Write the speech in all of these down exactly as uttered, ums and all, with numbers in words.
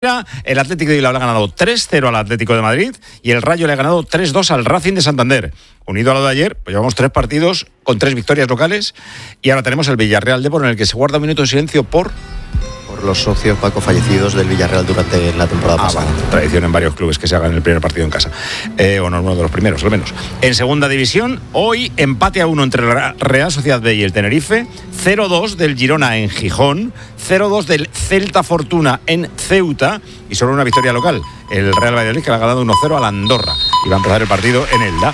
El Atlético de Bilbao le ha ganado tres cero al Atlético de Madrid y el Rayo le ha ganado tres dos al Racing de Santander. Unido a lo de ayer, pues llevamos tres partidos con tres victorias locales y ahora tenemos el Villarreal Depor, en el que se guarda un minuto de silencio por... por los socios, Paco, fallecidos del Villarreal durante la temporada ah, pasada. Vale. Tradición en varios clubes que se hagan el primer partido en casa. Eh, o no, uno de los primeros, al menos. En segunda división, hoy empate a uno entre la Real Sociedad B y el Tenerife, cero dos del Girona en Gijón, cero dos del Celta Fortuna en Ceuta y solo una victoria local, el Real Valladolid, que le ha ganado uno cero al Andorra. Y va a empezar el partido en Elda.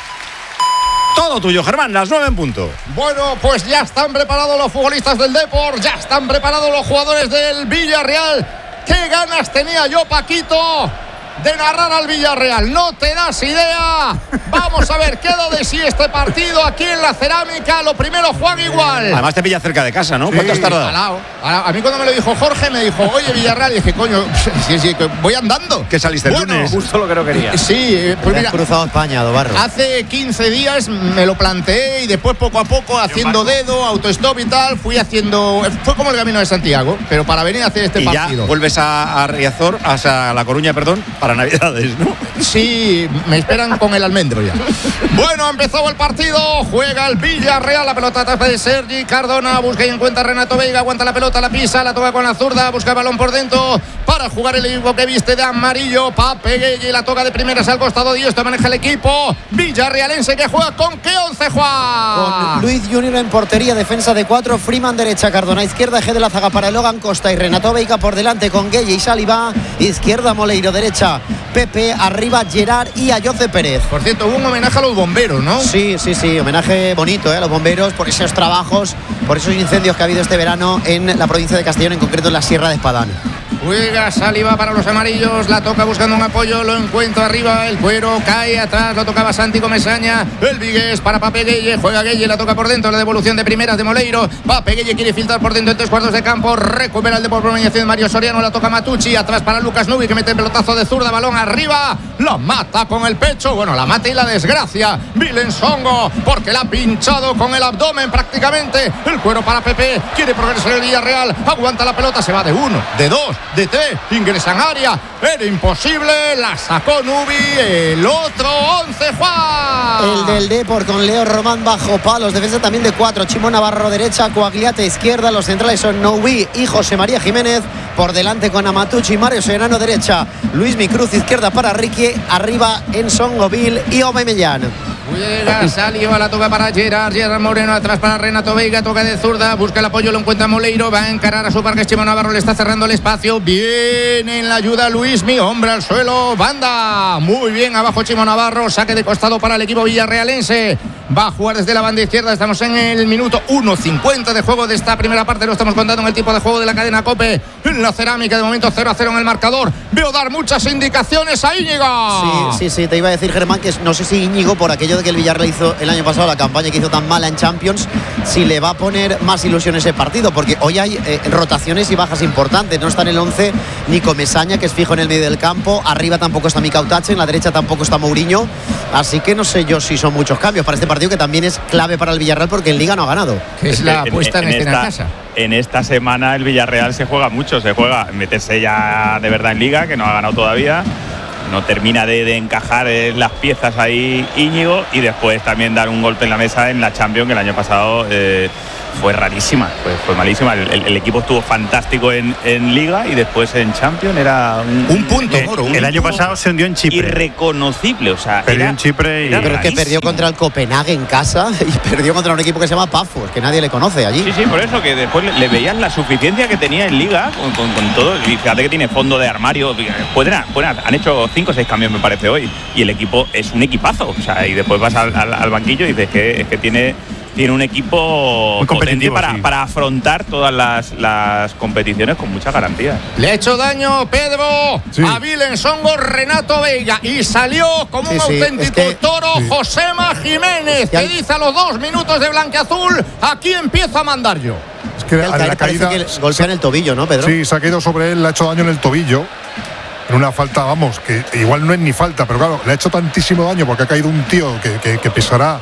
Todo tuyo, Germán, las nueve en punto. Bueno, pues ya están preparados los futbolistas del Depor, ya están preparados los jugadores del Villarreal. ¡Qué ganas tenía yo, Paquito, de narrar al Villarreal! No te das idea. Vamos a ver qué da de sí este partido aquí en la Cerámica. Lo primero, Juan Igual. Además te pilla cerca de casa, ¿no? Sí, ¿Cuánto has tardado? A, a mí cuando me lo dijo Jorge, me dijo, oye, Villarreal, y dije, coño, sí, sí, voy andando. ¿Qué saliste el bueno, lunes? Justo lo que no quería. Sí, pues Te mira, has cruzado España, Dobarro. hace quince días me lo planteé y después poco a poco, haciendo dedo, autostop y tal, fui haciendo... Fue como el Camino de Santiago, pero para venir a hacer este y partido. ya vuelves a, a Riazor, a La Coruña, perdón, para Navidades, ¿no? Sí, me esperan con el almendro ya. Bueno, empezó el partido, juega el Villarreal, la pelota atrás de Sergi Cardona, busca y encuentra a Renato Veiga, aguanta la pelota, la pisa, la toca con la zurda, busca el balón por dentro para jugar el equipo que viste de amarillo. Pape Gueye, la toca de primeras al costado diesto, maneja el equipo villarrealense que juega con qué once, Juan. Con Luis Junior en portería, defensa de cuatro, Freeman derecha, Cardona izquierda, G de la zaga para Logan Costa y Renato Veiga por delante con Gueye y Saliba, izquierda Moleiro, derecha Pepe, arriba Gerard y Ayoce Pérez. Por cierto, hubo un homenaje a los bomberos, ¿no? Sí, sí, sí, homenaje bonito, ¿eh? A los bomberos por esos trabajos, por esos incendios que ha habido este verano en la provincia de Castellón, en concreto en la Sierra de Espadán. Juega Saliba para los amarillos, la toca buscando un apoyo, lo encuentra arriba, el cuero cae atrás, lo tocaba Santi Comesaña, el Vigués para Pape Gueye, juega Gueye, la toca por dentro, la devolución de primeras de Moleiro, Pape Gueye quiere filtrar por dentro en tres cuartos de campo, recupera el de por promenación de Mario Soriano, la toca Matucci, atrás para Lucas Nubi que mete el pelotazo de zurda, balón arriba, la mata con el pecho, bueno, la mata y la desgracia, Vilen Songo, porque la ha pinchado con el abdomen prácticamente, el cuero para Pepe, quiere progresar el Villarreal, aguanta la pelota, se va de uno, de dos, de tres, ingresa en área, era imposible, la sacó Nubi, el otro once, Juan. El del Depor con Leo Román bajo palos, defensa también de cuatro, Chimo Navarro derecha, Coagliate izquierda, los centrales son Noui y José María Jiménez, por delante con Amatucci y Mario Serrano derecha, Luis Micruz izquierda para Ricky, arriba en Songoville y Aubameyang. Juega, salió, la toca para Gerard, Gerard Moreno atrás para Renato Veiga, toca de zurda, busca el apoyo, lo encuentra Moleiro, va a encarar a su parque, Chimo Navarro le está cerrando el espacio, viene en la ayuda Luismi, hombre al suelo, banda, muy bien abajo Chimo Navarro, saque de costado para el equipo villarrealense, va a jugar desde la banda izquierda, estamos en el minuto uno cincuenta de juego de esta primera parte, lo estamos contando en el tipo de juego de la cadena COPE, en la Cerámica, de momento cero a cero en el marcador, veo dar muchas indicaciones a Íñigo. Sí, sí, sí, te iba a decir, Germán, que no sé si Íñigo, por aquello de que el Villarreal hizo el año pasado la campaña que hizo tan mala en Champions, si le va a poner más ilusión ese partido, porque hoy hay eh, rotaciones y bajas importantes, no está en el once ni Comesaña, que es fijo en el medio del campo, arriba tampoco está Mikau Tache, en la derecha tampoco está Mourinho, así que no sé yo si son muchos cambios para este partido, que también es clave para el Villarreal porque en Liga no ha ganado. Que es la apuesta en, en, en escena esta, casa. En esta semana el Villarreal se juega mucho, se juega meterse ya de verdad en Liga, que no ha ganado todavía, no termina de, de encajar las piezas ahí Íñigo, y después también dar un golpe en la mesa en la Champions, que el año pasado eh, fue rarísima, fue, fue malísima. El, el, el equipo estuvo fantástico en, en Liga y después en Champions era un, un punto, Moro. Un el año pasado se hundió en Chipre. Irreconocible, o sea, perdió era, en Chipre y pero es que perdió contra el Copenhague en casa y perdió contra un equipo que se llama Pafos, que nadie le conoce allí. Sí, sí, por eso que después le, le veían la suficiencia que tenía en Liga con, con, con todo, y fíjate que tiene fondo de armario, pueden, pueden, han hecho cinco o seis cambios me parece hoy, y el equipo es un equipazo, o sea, y después vas al, al, al banquillo y dices que es que tiene tiene un equipo potente para, sí. para afrontar todas las, las competiciones con mucha garantía. Le ha hecho daño Pedro sí. a Vilen Songo, Renato Veiga, y salió como sí, un sí, auténtico es que, toro sí. Josema Jiménez, que dice a los dos minutos de blanqueazul, aquí empiezo a mandar yo. Es que a la caída que golpea en el tobillo, ¿no, Pedro? Sí, se ha caído sobre él, le ha hecho daño en el tobillo. En una falta, vamos, que igual no es ni falta, pero claro, le ha hecho tantísimo daño porque ha caído un tío que, que, que pesará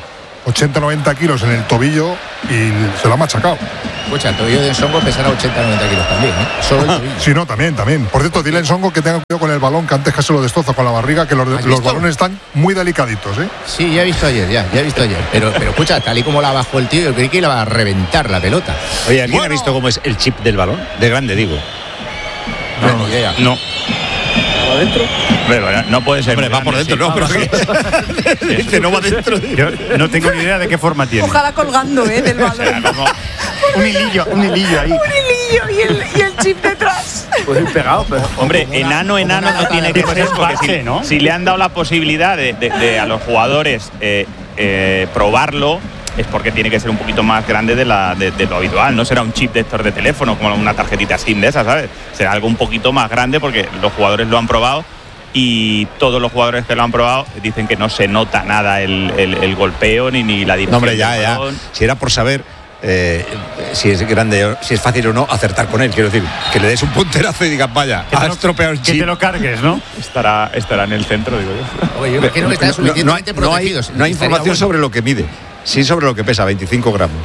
ochenta noventa kilos en el tobillo y se lo ha machacado. Escucha, el tobillo de Ensongo pesará ochenta noventa kilos también, ¿eh? Solo el tobillo. Sí, no, también, también. Por cierto, dile a Ensongo que tenga cuidado con el balón, que antes que se lo destroza con la barriga, que los, los balones están muy delicaditos, ¿eh? Sí, ya he visto ayer, ya, ya he visto ayer. Pero, pero escucha, tal y como la bajó el tío, yo creí que le va a reventar la pelota. Oye, ¿alguien Bueno. ha visto cómo es el chip del balón? De grande, digo. No, no, ya, ya. No. ¿Adentro? Pero no puede ser. Hombre, va por dentro, ¿no? Pero que- Dice, no va dentro. Yo no tengo ni idea de qué forma tiene. Ojalá colgando, ¿eh? Del balón. Será como- Un hilillo, un hilillo ahí. Un hilillo y el, y el chip detrás. Pues ir pegado, pero. Hombre, enano, enano no tiene que ser, porque si, ¿no? si le han dado la posibilidad de, de- de a los jugadores eh, eh, probarlo, es porque tiene que ser un poquito más grande de, la, de, de lo habitual. No será un chip de estos de teléfono, como una tarjetita SIM de esas, ¿sabes? Será algo un poquito más grande porque los jugadores lo han probado y todos los jugadores que lo han probado dicen que no se nota nada el, el, el golpeo ni, ni la dirección. No, hombre, ya, del ya. balón. Si era por saber eh, si es grande, o- si es fácil o no acertar con él, quiero decir, que le des un punterazo y digas, vaya, Que te has lo- estropeado el Que chip. te lo cargues, ¿no? Estará, estará en el centro, digo yo. Oye, yo imagino que están No, no hay, suficientemente no hay- protegidos. no hay Estaría información bueno. sobre lo que mide, sí sobre lo que pesa, veinticinco gramos.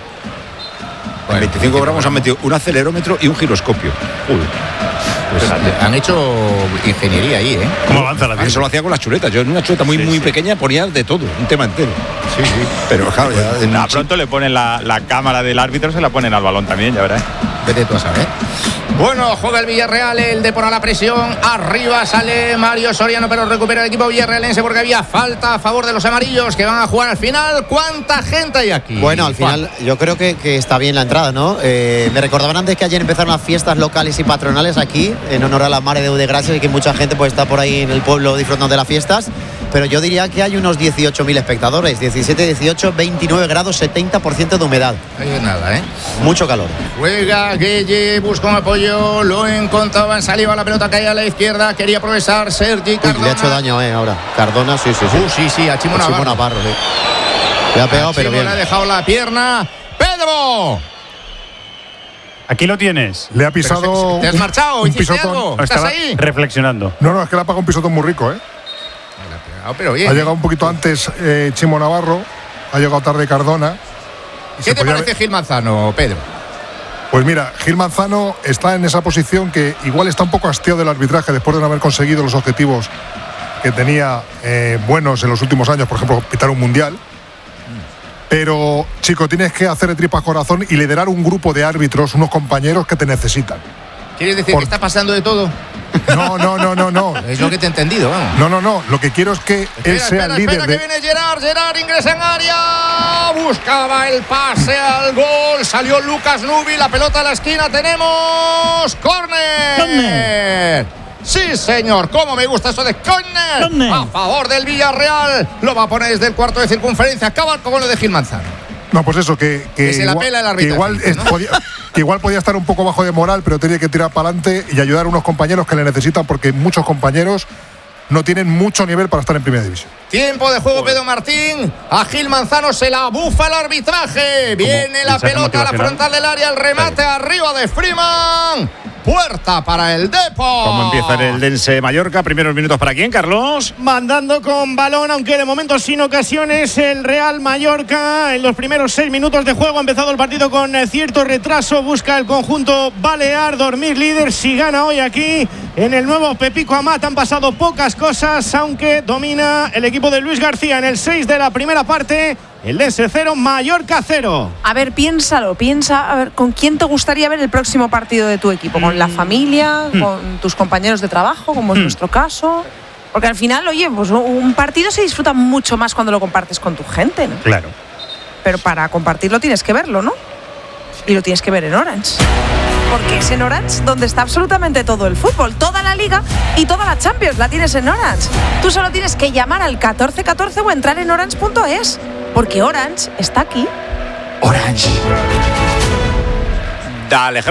En Bueno, veinticinco gramos han metido un acelerómetro y un giroscopio. Uy, Pues han hecho ingeniería ahí, ¿eh? ¿Cómo avanza la eso vida? lo hacía con las chuletas. Yo en una chuleta muy, Sí, muy sí. pequeña ponía de todo, un tema entero. Sí, sí. Pero claro, ya en A un chip- pronto le ponen la, la cámara del árbitro, se la ponen al balón también, ya verás. Vete tú a saber. Bueno, juega el Villarreal, el Depor a la presión. Arriba sale Mario Soriano, pero recupera el equipo villarrealense porque había falta a favor de los amarillos que van a jugar al final. ¿Cuánta gente hay aquí? Bueno, al Juan? final yo creo que, que está bien la entrada, ¿no? Eh, me recordaban antes que ayer empezaron las fiestas locales y patronales aquí, en honor a la Mare de Déu de Gracia, y que mucha gente pues está por ahí en el pueblo disfrutando de las fiestas. Pero yo diría que hay unos dieciocho mil espectadores, diecisiete, dieciocho, veintinueve grados, setenta por ciento de humedad. Ahí es nada, ¿eh? Mucho calor. Juega Gueye, busca un apoyo, lo encontraba en saliva, la pelota cae a la izquierda, quería progresar Sergi Uy, Cardona. le ha hecho daño, eh, ahora. Cardona, sí, sí, sí. Uh, sí, sí, a Chimo Chimo Navarro. Navarro, sí. Le ha pegado, pero Chimo bien. le ha dejado la pierna. ¡Pedro! Aquí lo tienes. Le ha pisado. ¿Te has un- marchado? un ¿Hiciste pisotón. algo? ¿Estás Estaba ahí? reflexionando. No, no, es que le ha pagado un pisotón muy rico, ¿eh? Ah, pero bien. Ha llegado un poquito antes eh, Chimo Navarro, ha llegado tarde Cardona. Y ¿Qué se te podía parece haber- Gil Manzano, Pedro? Pues mira, Gil Manzano está en esa posición que igual está un poco hastiado del arbitraje después de no haber conseguido los objetivos que tenía eh, buenos en los últimos años, por ejemplo, pitar un mundial. Pero, chico, tienes que hacer de tripas corazón y liderar un grupo de árbitros, unos compañeros que te necesitan. ¿Quieres decir Por- que está pasando de todo? No, no, no, no, no. Es lo que te he entendido, vamos. No, no, no. Lo que quiero es que él Espera, sea espera, el líder espera, de. que viene Gerard, Gerard ingresa en área, buscaba el pase al gol, salió Lucas Nubi, la pelota a la esquina, tenemos córner. Córner. Sí, señor, cómo me gusta eso de córner. Córner. A favor del Villarreal, lo va a poner desde el cuarto de circunferencia, acaba con lo de Gil Manzano. No, pues eso, que, que, Que se la igual, pela el que, árbitro, igual, ¿no? es- podía, que igual podía estar un poco bajo de moral, pero tiene que tirar para adelante y ayudar a unos compañeros que le necesitan, porque muchos compañeros no tienen mucho nivel para estar en primera división. Tiempo de juego, Pedro Martín. A Gil Manzano se la bufa el arbitraje. Viene la mensaje pelota a la motivacional. frontal del área, el remate arriba de Freeman. Puerta para el Depor. ¿Cómo empieza en el Dense Mallorca? Primeros minutos para quién, Carlos. Mandando con balón, aunque de momento sin ocasiones, el Real Mallorca. En los primeros seis minutos de juego ha empezado el partido con eh, cierto retraso. Busca el conjunto balear, dormir líder. Si gana hoy aquí en el nuevo Pepico Amat, han pasado pocas cosas, aunque domina el equipo de Luis García en el seis de la primera parte. El Dense cero, Mallorca cero. A ver, piénsalo, piensa, a ver, ¿con quién te gustaría ver el próximo partido de tu equipo? ¿Con la familia? ¿Con tus compañeros de trabajo, como es nuestro caso? Porque al final, oye, pues un partido se disfruta mucho más cuando lo compartes con tu gente, ¿no? Claro. Pero para compartirlo tienes que verlo, ¿no? Y lo tienes que ver en Orange. Porque es en Orange donde está absolutamente todo el fútbol, toda la Liga y toda la Champions la tienes en Orange. Tú solo tienes que llamar al catorce catorce o entrar en orange punto es, porque Orange está aquí. Orange. Dale, Germán.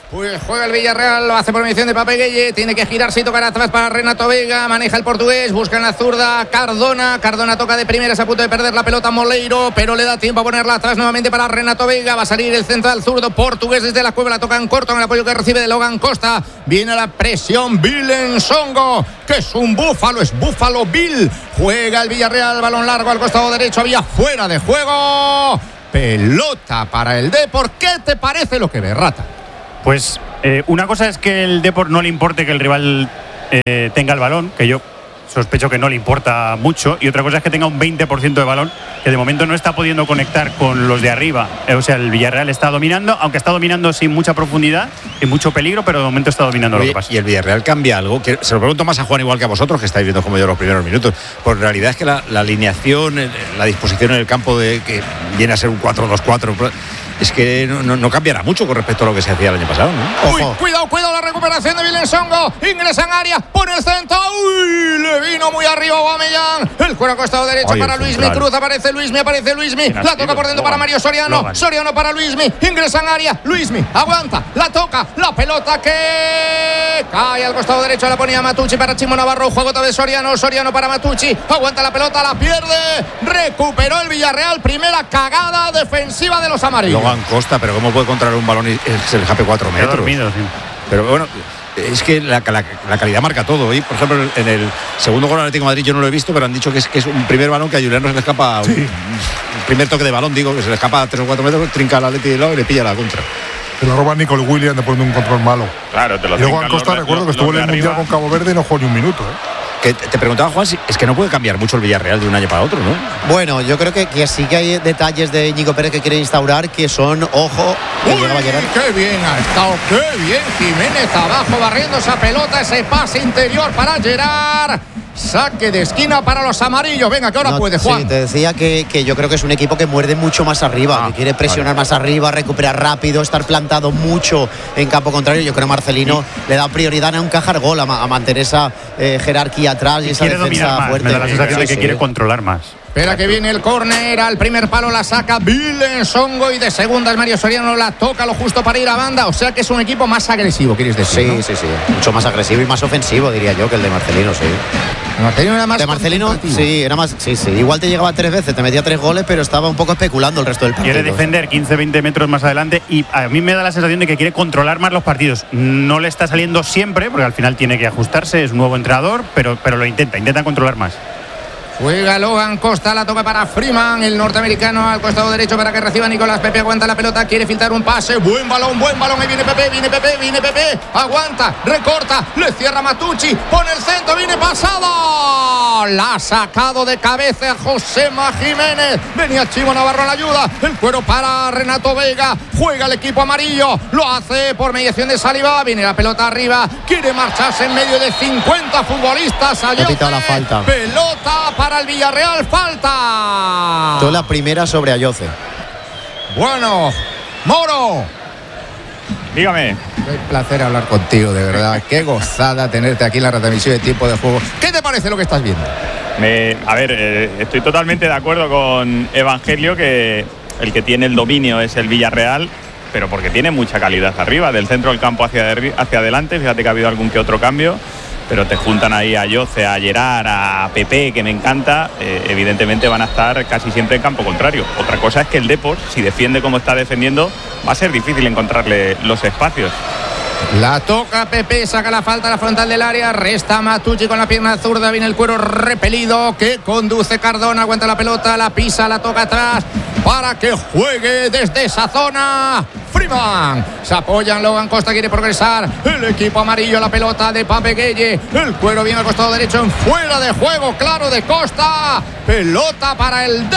Pues juega el Villarreal, lo hace por mediación de Pape Gueye, tiene que girarse y tocar atrás para Renato Vega, maneja el portugués, busca en la zurda Cardona, Cardona toca de primeras a punto de perder la pelota Moleiro, pero le da tiempo a ponerla atrás nuevamente para Renato Vega, va a salir el central zurdo portugués desde la cueva, la toca en corto en el apoyo que recibe de Logan Costa, viene la presión Bill Nsongo, que es un búfalo, es Búfalo Bill, juega el Villarreal, balón largo al costado derecho, había fuera de juego, pelota para el Depor. ¿Qué te parece lo que ve, Rata? Pues eh, una cosa es que el Depor no le importe que el rival eh, tenga el balón, que yo sospecho que no le importa mucho, y otra cosa es que tenga un veinte por ciento de balón, que de momento no está pudiendo conectar con los de arriba. Eh, o sea, el Villarreal está dominando, aunque está dominando sin mucha profundidad, sin mucho peligro, pero de momento está dominando. Oye, lo que pasa. Y el Villarreal cambia algo, que se lo pregunto más a Juan igual que a vosotros, que estáis viendo como yo los primeros minutos. Pues en realidad es que la, la alineación, la disposición en el campo de que viene a ser un cuatro dos cuatro, es que no, no, no cambiará mucho con respecto a lo que se hacía el año pasado, ¿no? Uy, cuidado, cuidado la recuperación de Vilensongo. Ingresa en área, pone el centro. Uy, le vino muy arriba Aubameyang. El cuero costado derecho Oye, para Luismi. Cruz, aparece Luismi, aparece Luismi. La toca por dentro para Mario Soriano. Logan. Soriano para Luismi. Ingresa en área. Luismi aguanta, la toca. La pelota que cae al costado derecho. La ponía Matucci para Chimo Navarro. Juego otra vez Soriano. Soriano para Matucci. Aguanta la pelota, la pierde. Recuperó el Villarreal. Primera cagada defensiva de los amarillos. Logan Costa, pero ¿cómo puede controlar un balón y se le escape cuatro Está metros? dormido, sí. Pero bueno, es que la, la, la calidad marca todo. Y por ejemplo, en el segundo gol del Atlético de Madrid yo no lo he visto, pero han dicho que es, que es un primer balón que a Julián no se le escapa. Sí. Un, un primer toque de balón, digo, que se le escapa a tres o cuatro metros, trinca al Atleti de lado y le pilla la contra. Se lo roba Nicole Williams después de un control malo. Claro, te lo Y luego trincan Costa, los- recuerdo que los- estuvo los en el de Mundial arriba. con Cabo Verde y no jugó ni un minuto, ¿eh? Que te, te preguntaba, Juan, si es que no puede cambiar mucho el Villarreal de un año para otro, ¿no? Bueno, yo creo que, que sí que hay detalles de Íñigo Pérez que quiere instaurar que son, ojo, que Uy, llegaba a llegar. qué bien ha estado, qué bien Jiménez abajo barriendo esa pelota, ese pase interior para Gerard. Saque de esquina para los amarillos. Venga, que ahora No, puede, Juan. Sí, te decía que, que yo creo que es un equipo que muerde mucho más arriba, Ah, que quiere presionar vale. más arriba, recuperar rápido, estar plantado mucho en campo contrario. Yo creo que Marcelino le da prioridad a encajar gol, a, ma- a mantener esa eh, jerarquía atrás y, Y esa quiere dominar defensa más. fuerte. Me da la sensación de Sí, que sí. quiere controlar más. Espera que viene el córner, al primer palo la saca Vilensongo y de segundas Mario Soriano la toca lo justo para ir a banda. O sea que es un equipo más agresivo, ¿quieres decir? Sí, ¿no? sí, sí. Mucho más agresivo y más ofensivo, diría yo, que el de Marcelino, sí. Marcelino era más De Marcelino, contemplativo. sí, era más. Sí, sí. Igual te llegaba tres veces, te metía tres goles, pero estaba un poco especulando el resto del partido. Quiere defender quince veinte metros más adelante y a mí me da la sensación de que quiere controlar más los partidos. No le está saliendo siempre, porque al final tiene que ajustarse, es un nuevo entrenador, pero, pero lo intenta, intenta controlar más. Juega Logan Costa, la toca para Freeman, el norteamericano al costado derecho para que reciba Nicolás Pepe, aguanta la pelota, quiere filtrar un pase, buen balón, buen balón, ahí viene Pepe, viene Pepe, viene Pepe, aguanta, recorta, le cierra Matucci, pone el centro, viene pasada, la ha sacado de cabeza Josema Jiménez, venía Chimo Navarro a la ayuda, el cuero para Renato Vega, juega el equipo amarillo, lo hace por mediación de Saliba, viene la pelota arriba, quiere marcharse en medio de cincuenta futbolistas, Ha pitado la falta. pelota para el Villarreal, falta. Toda la primera sobre Ayoce. Bueno, Moro. Dígame. Qué placer hablar contigo, de verdad. Qué gozada tenerte aquí en la retransmisión de Tiempo de Juego. ¿Qué te parece lo que estás viendo? Me- a ver, eh, estoy totalmente de acuerdo con Evangelio que el que tiene el dominio es el Villarreal, pero porque tiene mucha calidad arriba, del centro del campo hacia, derri- hacia adelante. Fíjate que ha habido algún que otro cambio, pero te juntan ahí a Yoce, a Gerard, a Pepe, que me encanta. Eh, evidentemente van a estar casi siempre en campo contrario. Otra cosa es que el Depor, si defiende como está defendiendo, va a ser difícil encontrarle los espacios. La toca Pepe, saca la falta a la frontal del área, resta Matucci con la pierna zurda, viene el cuero repelido que conduce Cardona, aguanta la pelota, la pisa, la toca atrás para que juegue desde esa zona. Freeman, se apoyan, Logan Costa quiere progresar, el equipo amarillo, la pelota de Pape Gueye, el cuero viene al costado derecho, en fuera de juego, claro, de Costa, pelota para el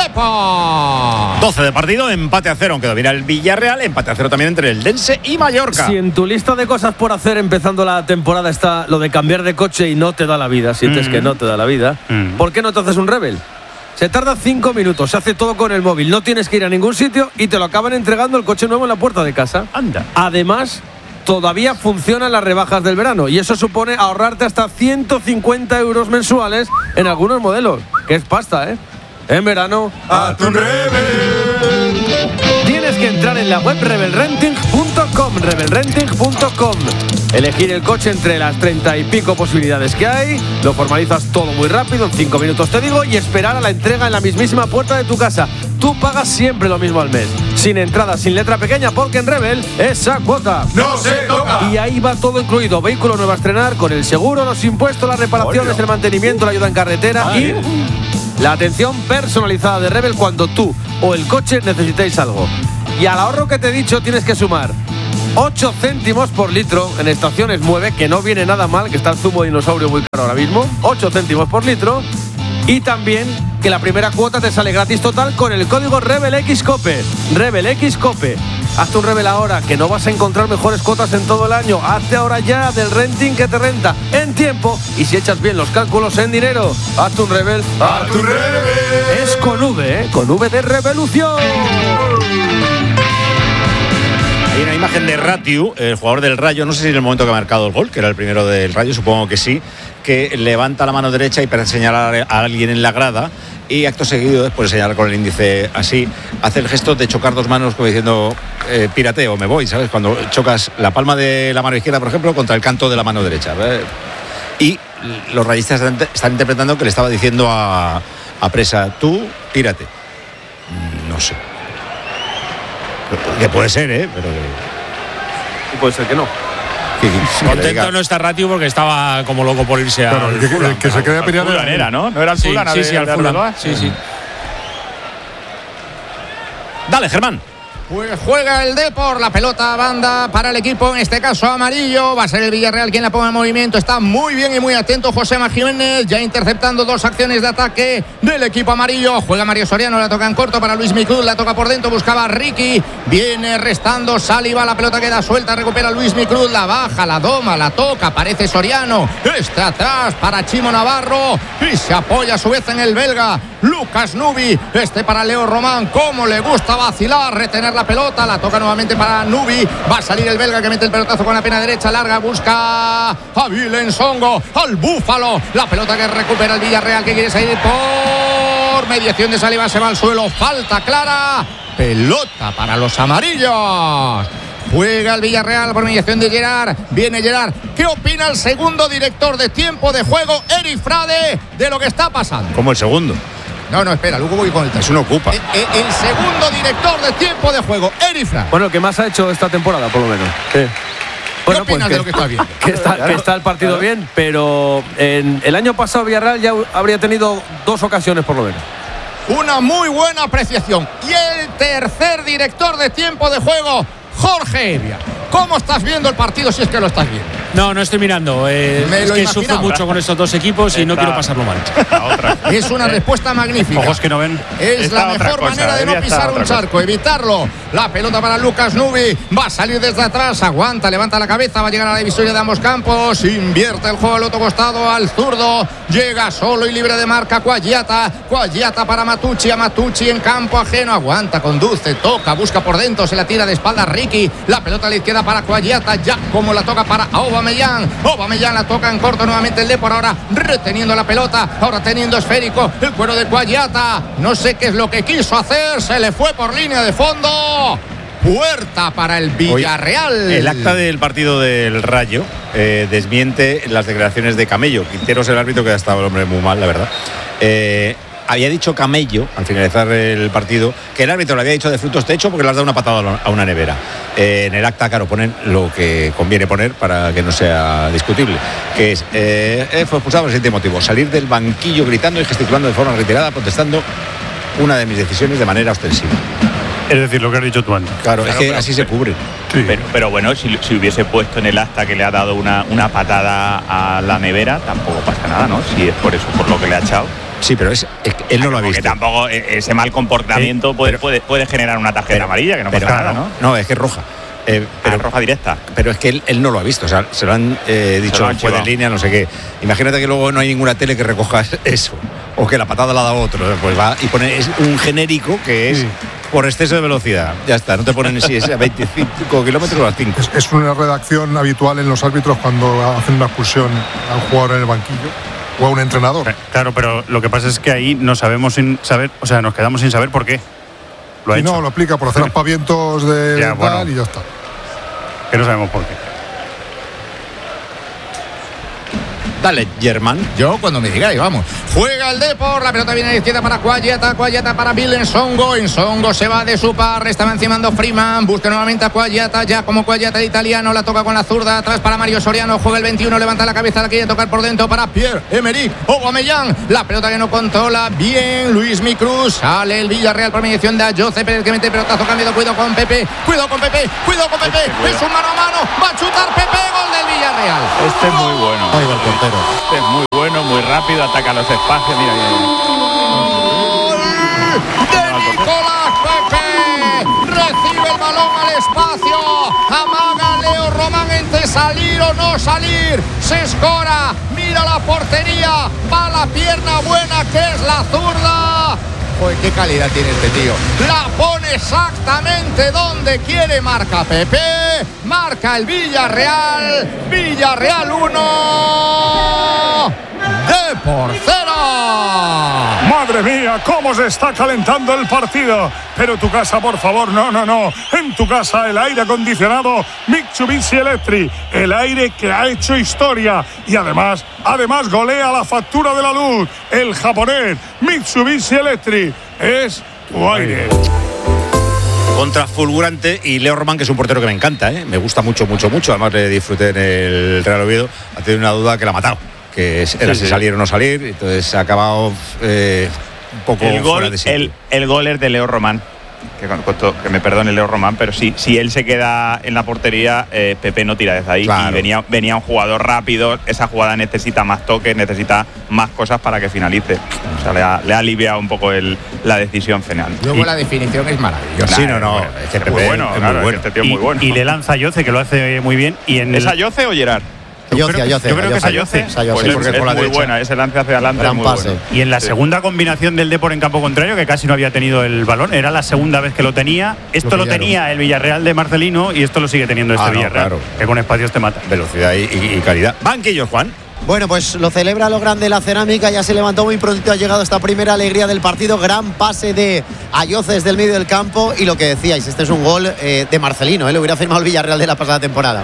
Depor. doce de partido, empate a cero, aunque domina el Villarreal, empate a cero también entre el Dense y Mallorca. Si en tu lista de cosas por hacer empezando la temporada está lo de cambiar de coche y no te da la vida, sientes Mm. que no te da la vida, Mm. ¿por qué no te haces un Rebel? Se tarda cinco minutos, se hace todo con el móvil, no tienes que ir a ningún sitio y te lo acaban entregando el coche nuevo en la puerta de casa. Anda. Además, todavía funcionan las rebajas del verano y eso supone ahorrarte hasta ciento cincuenta euros mensuales en algunos modelos, que es pasta, ¿eh? En verano, ¡A tu Rebel! Tienes tienes que entrar en la web rebel renting punto com, rebel renting punto com. Elegir el coche entre las treinta y pico posibilidades que hay, lo formalizas todo muy rápido, en cinco minutos te digo, y esperar a la entrega en la mismísima puerta de tu casa. Tú pagas siempre lo mismo al mes, sin entrada, sin letra pequeña, porque en Rebel esa cuota ¡no se toca! Y ahí va todo incluido, vehículo nuevo a estrenar, con el seguro, los impuestos, las reparaciones, Hola. el mantenimiento, la ayuda en carretera Vale. y la atención personalizada de Rebel cuando tú o el coche necesitéis algo. Y al ahorro que te he dicho tienes que sumar ocho céntimos por litro en estaciones Mueve, que no viene nada mal, que está el zumo de dinosaurio muy caro ahora mismo, ocho céntimos por litro. Y también que la primera cuota te sale gratis total con el código RebelXCope. RebelXCope. Hazte un Rebel ahora, que no vas a encontrar mejores cuotas en todo el año. Hazte ahora ya del renting que te renta en tiempo y si echas bien los cálculos en dinero. Hazte un Rebel. ¡A tu Rebel! Es con V, ¿eh? Con V de revolución. Hay una imagen de Ratiu, el jugador del Rayo, no sé si en el momento que ha marcado el gol, que era el primero del Rayo, supongo que sí, que levanta la mano derecha y para señalar a alguien en la grada y acto seguido, después de señalar con el índice así, hace el gesto de chocar dos manos como diciendo eh, pirateo, me voy, ¿sabes? Cuando chocas la palma de la mano izquierda, por ejemplo, contra el canto de la mano derecha. ¿Verdad? Y los rayistas están, están interpretando que le estaba diciendo a, a Presa, tú, pírate. No sé. Que puede ser, ¿eh? Pero Y puede ser que no. que, que, que Contento no está Ratiu porque estaba como loco por irse a. Claro, el que, el que se quería pelear Fulham era, ¿no? ¿No era el Sí, Fulham? sí, de- sí, al de Fulham. Arbeloa? Sí, sí. Dale, Germán. Pues juega el Depor, la pelota banda para el equipo, en este caso amarillo. Va a ser el Villarreal quien la ponga en movimiento. Está muy bien y muy atento José Jiménez, ya interceptando dos acciones de ataque del equipo amarillo. Juega Mario Soriano, la toca en corto para Luis Micud, la toca por dentro, buscaba a Ricky. Viene restando Saliba, la pelota queda suelta, recupera Luis Micud, la baja, la doma, la toca, aparece Soriano. Está atrás para Chimo Navarro y se apoya a su vez en el belga Lucas Nubi. Este para Leo Román, como le gusta vacilar, retener la pelota, la toca nuevamente para Nubi. Va a salir el belga que mete el pelotazo con la pena derecha larga, busca a Vilensongo, al Búfalo. La pelota que recupera el Villarreal, que quiere salir por mediación de Saliba, se va al suelo, falta clara, pelota para los amarillos. Juega el Villarreal por mediación de Gerard. Viene Gerard. ¿Qué opina el segundo director de tiempo de juego, Eric Frade, de lo que está pasando? Como el segundo. No, no, espera, luego voy con el Es tercero. un ocupa. El, el- el segundo director de tiempo de juego, Eric Frade. Bueno, el que más ha hecho esta temporada, por lo menos. Sí. ¿Qué opinas de lo que está viendo? Que está, que está el partido bien, pero en el año pasado Villarreal ya habría tenido dos ocasiones por lo menos. Una muy buena apreciación. Y el tercer director de tiempo de juego, Jorge Evia. ¿Cómo estás viendo el partido, si es que lo estás viendo? No, no estoy mirando. eh, Me es lo que imaginaba. sufro mucho con estos dos equipos y no Está- quiero pasarlo mal. La otra. Es una respuesta magnífica. Ojos que no ven. Es Está la otra mejor cosa, manera de no debía estar pisar otra un cosa. charco, evitarlo. La pelota para Lucas Nubi. Va a salir desde atrás, aguanta, levanta la cabeza, va a llegar a la divisoria de ambos campos. Invierte el juego al otro costado, al zurdo. Llega solo y libre de marca Cuagliata. Cuagliata para Matucci, a Matucci en campo ajeno. Aguanta, conduce, toca, busca por dentro, se la tira de espalda a Ricky. La pelota a la izquierda para Cuagliata, ya como la toca para Aubameyang. Aubameyang la toca en corto nuevamente el Depor, ahora reteniendo la pelota, ahora teniendo esférico el cuero de Cuagliata. No sé qué es lo que quiso hacer, se le fue por línea de fondo. Puerta para el Villarreal. El acta del partido del Rayo eh, desmiente las declaraciones de Camello. Quinteros, el árbitro, que ha estado el hombre muy mal, la verdad. Eh, había dicho Camello, al finalizar el partido, que el árbitro le había dicho de frutos techo porque le has dado una patada a una nevera. Eh, en el acta, claro, ponen lo que conviene poner para que no sea discutible, que es, eh, fue expulsado por el siguiente motivo: salir del banquillo gritando y gesticulando de forma reiterada, protestando una de mis decisiones de manera ostensiva. Es decir, lo que has dicho tú antes. Claro, Claro, es que pero- así se cubre. Sí. Pero, pero bueno, si, si hubiese puesto en el acta que le ha dado una, una patada a la nevera, tampoco pasa nada, ¿no? Si es por eso, por lo que le ha echado. Sí, pero es, es que él no lo ha Porque visto. tampoco e- ese mal comportamiento Sí, puede, pero- puede, puede generar una tarjeta Pero- amarilla, que no pero pasa nada, ¿no? No, es que es roja. Eh, Pero pero, roja directa. pero es que él, él no lo ha visto. O sea, se lo han eh, dicho, lo han fue de chivado. línea, no sé qué. Imagínate que luego no hay ninguna tele que recoja eso. O que la patada la da otro. Pues va y pone es un genérico que es Sí. por exceso de velocidad. Ya está, no te ponen si es a veinticinco kilómetros o a cinco. Es, es una redacción habitual en los árbitros cuando hacen una expulsión a un jugador en el banquillo o a un entrenador. Claro, pero lo que pasa es que ahí no sabemos sin saber, o sea, nos quedamos sin saber por qué. Lo ha si hecho. no, lo explica por hacer aspavientos de Ya, tal bueno. y ya está. Que no sabemos por qué. Dale, Germán. Yo cuando me digáis, vamos. Juega el Depor, la pelota viene a la izquierda para Cuayeta, Cuayeta para Bill Ensongo, Ensongo se va de su par, estaba encimando Freeman, busca nuevamente a Cuayeta, ya como Cuayeta el italiano, la toca con la zurda, atrás para Mario Soriano, juega el veintiuno, levanta la cabeza, la quiere tocar por dentro para Pierre-Emerick Aubameyang, la pelota que no controla bien Luis Micruz, sale el Villarreal por mediación de Ayoce Pérez que mete pelotazo, cambio, cuidado con Pepe, cuidado con Pepe, cuidado con Pepe, es un mano a mano, va a chutar Pepe, gol del Villarreal. Este es muy bueno. Ahí va el portero. Este es muy bueno, muy rápido, ataca los espacios. Mira, mira, mira. De Nicolás Pepe, recibe el balón al espacio, amaga Leo Román entre salir o no salir, se escora, mira la portería, va la pierna buena que es la zurda. Joder, qué calidad tiene este tío. La pone exactamente donde quiere, marca Pepe, marca el Villarreal, Villarreal uno, Depor cero. Madre mía, cómo se está calentando el partido. Pero tu casa, por favor, no, no, no. En tu casa el aire acondicionado Mitsubishi Electric, el aire que ha hecho historia y además, además golea la factura de la luz. El japonés Mitsubishi Electric es tu aire. Contra fulgurante y Leo Román, que es un portero que me encanta, ¿eh? Me gusta mucho, mucho, mucho. Además le disfruté en el Real Oviedo. Ha tenido una duda que la ha matado, que era Sí, si sí. salir o no salir. Entonces se ha acabado eh, un poco El fuera gol, de sitio. el, el gol es de Leo Román. Que, con- con todo- que me perdone Leo Román, pero sí, si él se queda en la portería, eh, Pepe no tira desde ahí. Claro. Y venía, venía un jugador rápido, esa jugada necesita más toques, necesita más cosas para que finalice. O sea, le ha, le ha aliviado un poco el, la decisión final. Luego Y- la definición es maravillosa. Sí, no, no. Bueno, Es que es Pepe muy bueno, es muy claro, bueno. este tío es Y, muy bueno. y le lanza a Yoce, que lo hace muy bien. Y en ¿Es el, Ayoce o Gerard? Ayoce, creo que- Ayoce, yo creo que es Ayoce. Ayoce. Es Ayoce. Pues porque es, es por la es muy derecha. buena, ese lance hacia adelante Gran es muy pase. bueno. Y en la Sí. segunda combinación del Depor en campo contrario, que casi no había tenido el balón, era la segunda vez que lo tenía. Esto lo, pillaron. tenía el Villarreal de Marcelino y esto lo sigue teniendo este Ah, no, Villarreal, claro. que con espacios te mata. Velocidad y, y- y calidad. Banquillos, Juan. Bueno, pues lo celebra lo grande la Cerámica, ya se levantó muy prontito, ha llegado esta primera alegría del partido, gran pase de Ayoce desde el medio del campo y lo que decíais, este es un gol eh, de Marcelino, ¿eh? Le hubiera firmado el Villarreal de la pasada temporada.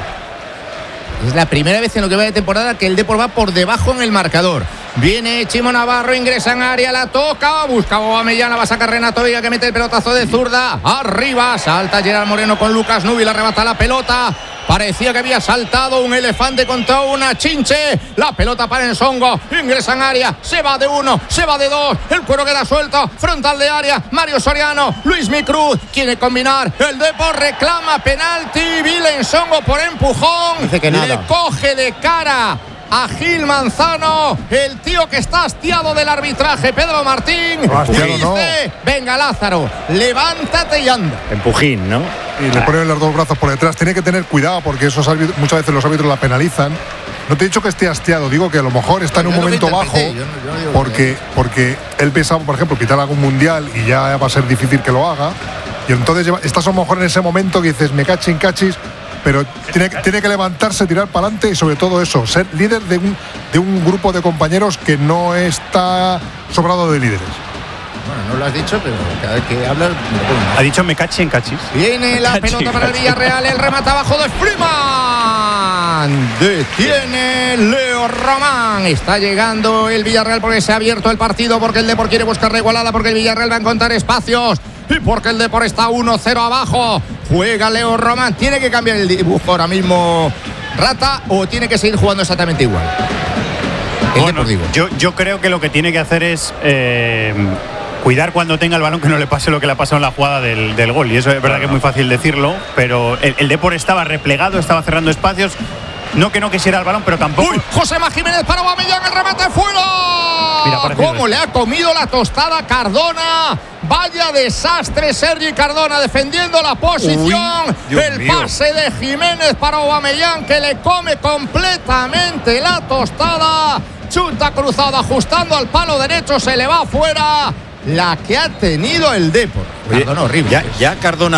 Es la primera vez en lo que va de temporada que el Depor va por debajo en el marcador. Viene Chimo Navarro, ingresa en área, la toca, busca a Aubameyang, la va a sacar Renato Vega que mete el pelotazo de zurda. Arriba, salta Gerard Moreno con Lucas Nubi, le arrebata la pelota. Parecía que había saltado un elefante contra una chinche. La pelota para Ensongo, ingresa en área, se va de uno, se va de dos. El cuero queda suelto, frontal de área. Mario Soriano, Luis Micruz quiere combinar. El Depor reclama penalti. Bill Ensongo por empujón. Dice que nada. Le coge de cara a Gil Manzano, el tío que está hastiado del arbitraje, Pedro Martín. No, hastiado Dice, no. venga Lázaro, levántate y anda. Empujín, ¿no? Y le ponen los dos brazos por detrás. Tiene que tener cuidado porque esos árbitros- muchas veces los árbitros la penalizan. No te he dicho que esté hastiado, digo que a lo mejor está en un Yo no lo momento bajo interpreté, yo no- yo no digo porque, porque él pensaba, por ejemplo, pitar algún mundial y ya va a ser difícil que lo haga. Y entonces lleva- estás a lo mejor en ese momento que dices, me cachis, cachis, pero tiene, que- tiene que levantarse, tirar para adelante y sobre todo eso, ser líder de un, de un grupo de compañeros que no está sobrado de líderes. Bueno, no lo has dicho, pero cada vez que hablas me lo pongo. Ha dicho me cachi en cachis. Viene la pelota para el Villarreal, el remate abajo de Freeman. Detiene Leo Román. Está llegando el Villarreal porque se ha abierto el partido, porque el Depor quiere buscar la igualada, porque el Villarreal va a encontrar espacios y porque el Depor está uno cero abajo. Juega Leo Román. Tiene que cambiar el dibujo ahora mismo Rata o tiene que seguir jugando exactamente igual. El Bueno, Depor, digo. yo, yo creo que lo que tiene que hacer es eh, cuidar cuando tenga el balón que no le pase lo que le ha pasado en la jugada del, del gol. Y eso es verdad que es muy fácil decirlo, pero el, el Depor estaba replegado, estaba cerrando espacios. No que no quisiera el balón, pero tampoco. Uy, Josema Jiménez para Aubameyang, el remate fuera. Mira, parecido ¿Cómo es. le ha comido la tostada Cardona? Vaya desastre, Sergi Cardona defendiendo la posición. Uy, Dios el mío. pase de Jiménez para Aubameyang que le come completamente la tostada. Chuta cruzada ajustando al palo derecho, se le va afuera. La que ha tenido el Depor. Oye, Cardona horrible. Ya, ya Cardona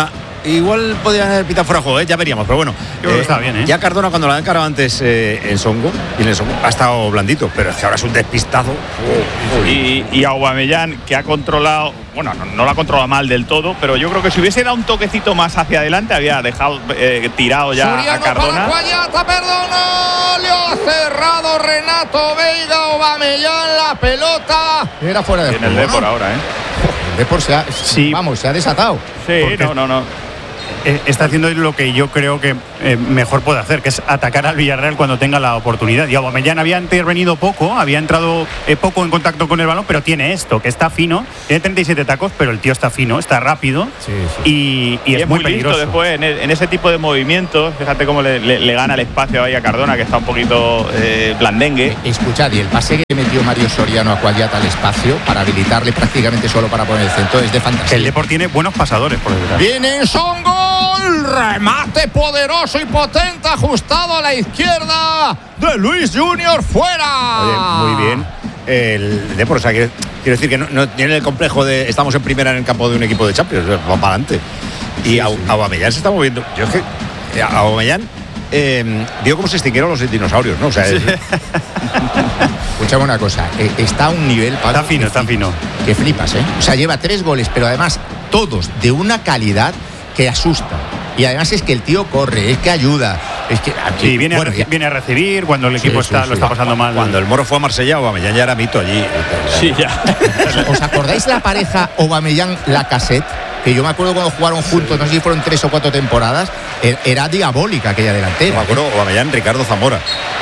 igual podrían haber pitado fuera de juego, ¿eh? Ya veríamos, pero bueno. Yo creo que está bien, ¿eh? Ya Cardona, cuando la han encarado antes eh, en Songo, y en el Songo ha estado blandito, pero es que ahora es un despistazo. Oh, oh, y, y Aubameyang, que ha controlado, bueno, no, no lo ha controlado mal del todo, pero yo creo que si hubiese dado un toquecito más hacia adelante, había dejado eh, tirado ya Soriano a Cardona. Para Guayata, perdona, le ha cerrado Renato Veiga, Aubameyang la pelota. Era fuera de juego. En el Depor, ¿no? Ahora, ¿eh? El Depor se ha, sí. vamos, se ha desatado. Sí, no, no, no. Está haciendo lo que yo creo que eh, mejor puede hacer, que es atacar al Villarreal cuando tenga la oportunidad. Y Aubameyang había intervenido poco, había entrado eh, poco en contacto con el balón, pero tiene esto, que está fino, tiene treinta y siete tacos, pero el tío está fino, está rápido sí, sí. Y, y, y es, es muy peligroso. Después, en, el, en ese tipo de movimientos, fíjate cómo le, le, le gana el espacio ahí a Cardona, que está un poquito eh, blandengue. Escuchad, y el pase que metió Mario Soriano a Cuagliata al espacio para habilitarle prácticamente solo para poner el centro es de fantasía. El Depor tiene buenos pasadores por detrás. Viene Songo. Remate poderoso y potente, ajustado a la izquierda de Luis Junior, fuera. Oye, muy bien. El Depor, o sea, quiero, quiero decir que no, no tiene el complejo de estamos en primera en el campo de un equipo de Champions, va para adelante. Y sí, sí. Aubameyang se está moviendo. Yo es que Aubameyang eh, digo como se extinguieron los dinosaurios, ¿no? O sea, sí. es... Escuchame una cosa, eh, está a un nivel está fino, está fino. Que flipas, ¿eh? O sea, lleva tres goles, pero además todos de una calidad que asusta. Y además es que el tío corre, es que ayuda. Es que, aquí, sí, viene, bueno, a, viene a recibir cuando el equipo sí, está, sí, lo sí. está pasando mal. Cuando el Moro fue a Marsella, Aubameyang ya era mito allí. Sí, ya. ¿Os acordáis la pareja Aubameyang-Lacazette? Que yo me acuerdo cuando jugaron juntos, no sé si fueron tres o cuatro temporadas, era diabólica aquella delantera. No me acuerdo, Aubameyang, Ricardo Zamora.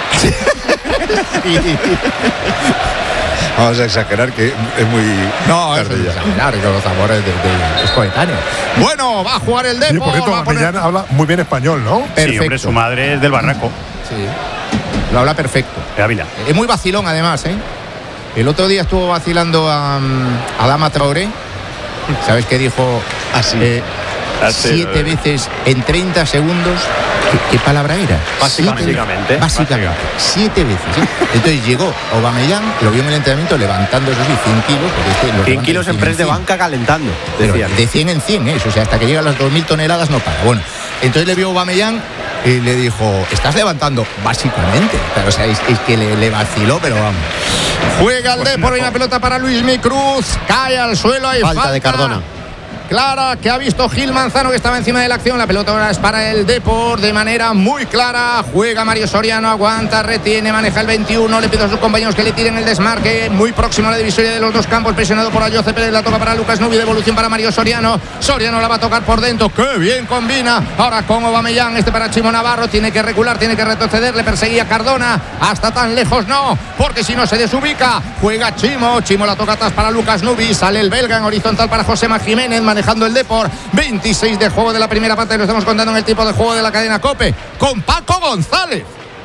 Vamos a exagerar que es muy... No, es exagerar, Ricardo Zamora es, de, de, es coetáneo. Bueno, va a jugar el Depor. Sí, por cierto, Aubameyang poner... habla muy bien español, ¿no? Perfecto. Sí, hombre, su madre es del Barraco. Sí, lo habla perfecto. De Ávila. Es muy vacilón, además, ¿eh? El otro día estuvo vacilando a, a Adama Traoré. ¿Sabes qué dijo? Así. Eh, siete veces en treinta segundos. ¿Qué, qué palabra era? Básicamente. Siete, básicamente. Siete veces. ¿eh? Entonces llegó Aubameyang, lo vio en el entrenamiento levantando esos cien kilos. Porque este cien kilos en press de banca calentando. Decían. De cien en cien, ¿eh? O sea, hasta que llega a las dos mil toneladas no para. Bueno, entonces le vio Aubameyang y le dijo, ¿estás levantando? Básicamente. Pero, o sea, es, es que le, le vaciló, pero vamos. Juega el pues Depor, no. Una pelota para Luismi Cruz. Cae al suelo. Hay falta, falta de Cardona. Clara, que ha visto Gil Manzano, que estaba encima de la acción. La pelota ahora es para el Depor de manera muy clara. Juega Mario Soriano, aguanta, retiene, maneja el veintiuno. Le pide a sus compañeros que le tiren el desmarque. Muy próximo a la divisoria de los dos campos, presionado por Ayoce Pérez. La toca para Lucas Nubi, devolución para Mario Soriano. Soriano la va a tocar por dentro. ¡Qué bien combina! Ahora con Aubameyang, este para Chimo Navarro. Tiene que recular, tiene que retroceder. Le perseguía Cardona. Hasta tan lejos no, porque si no se desubica. Juega Chimo. Chimo la toca atrás para Lucas Nubi. Sale el belga en horizontal para Josema Jiménez, manejando el Depor. veintiséis de juego de la primera parte. Lo estamos contando en el tipo de juego de la cadena COPE con Paco González.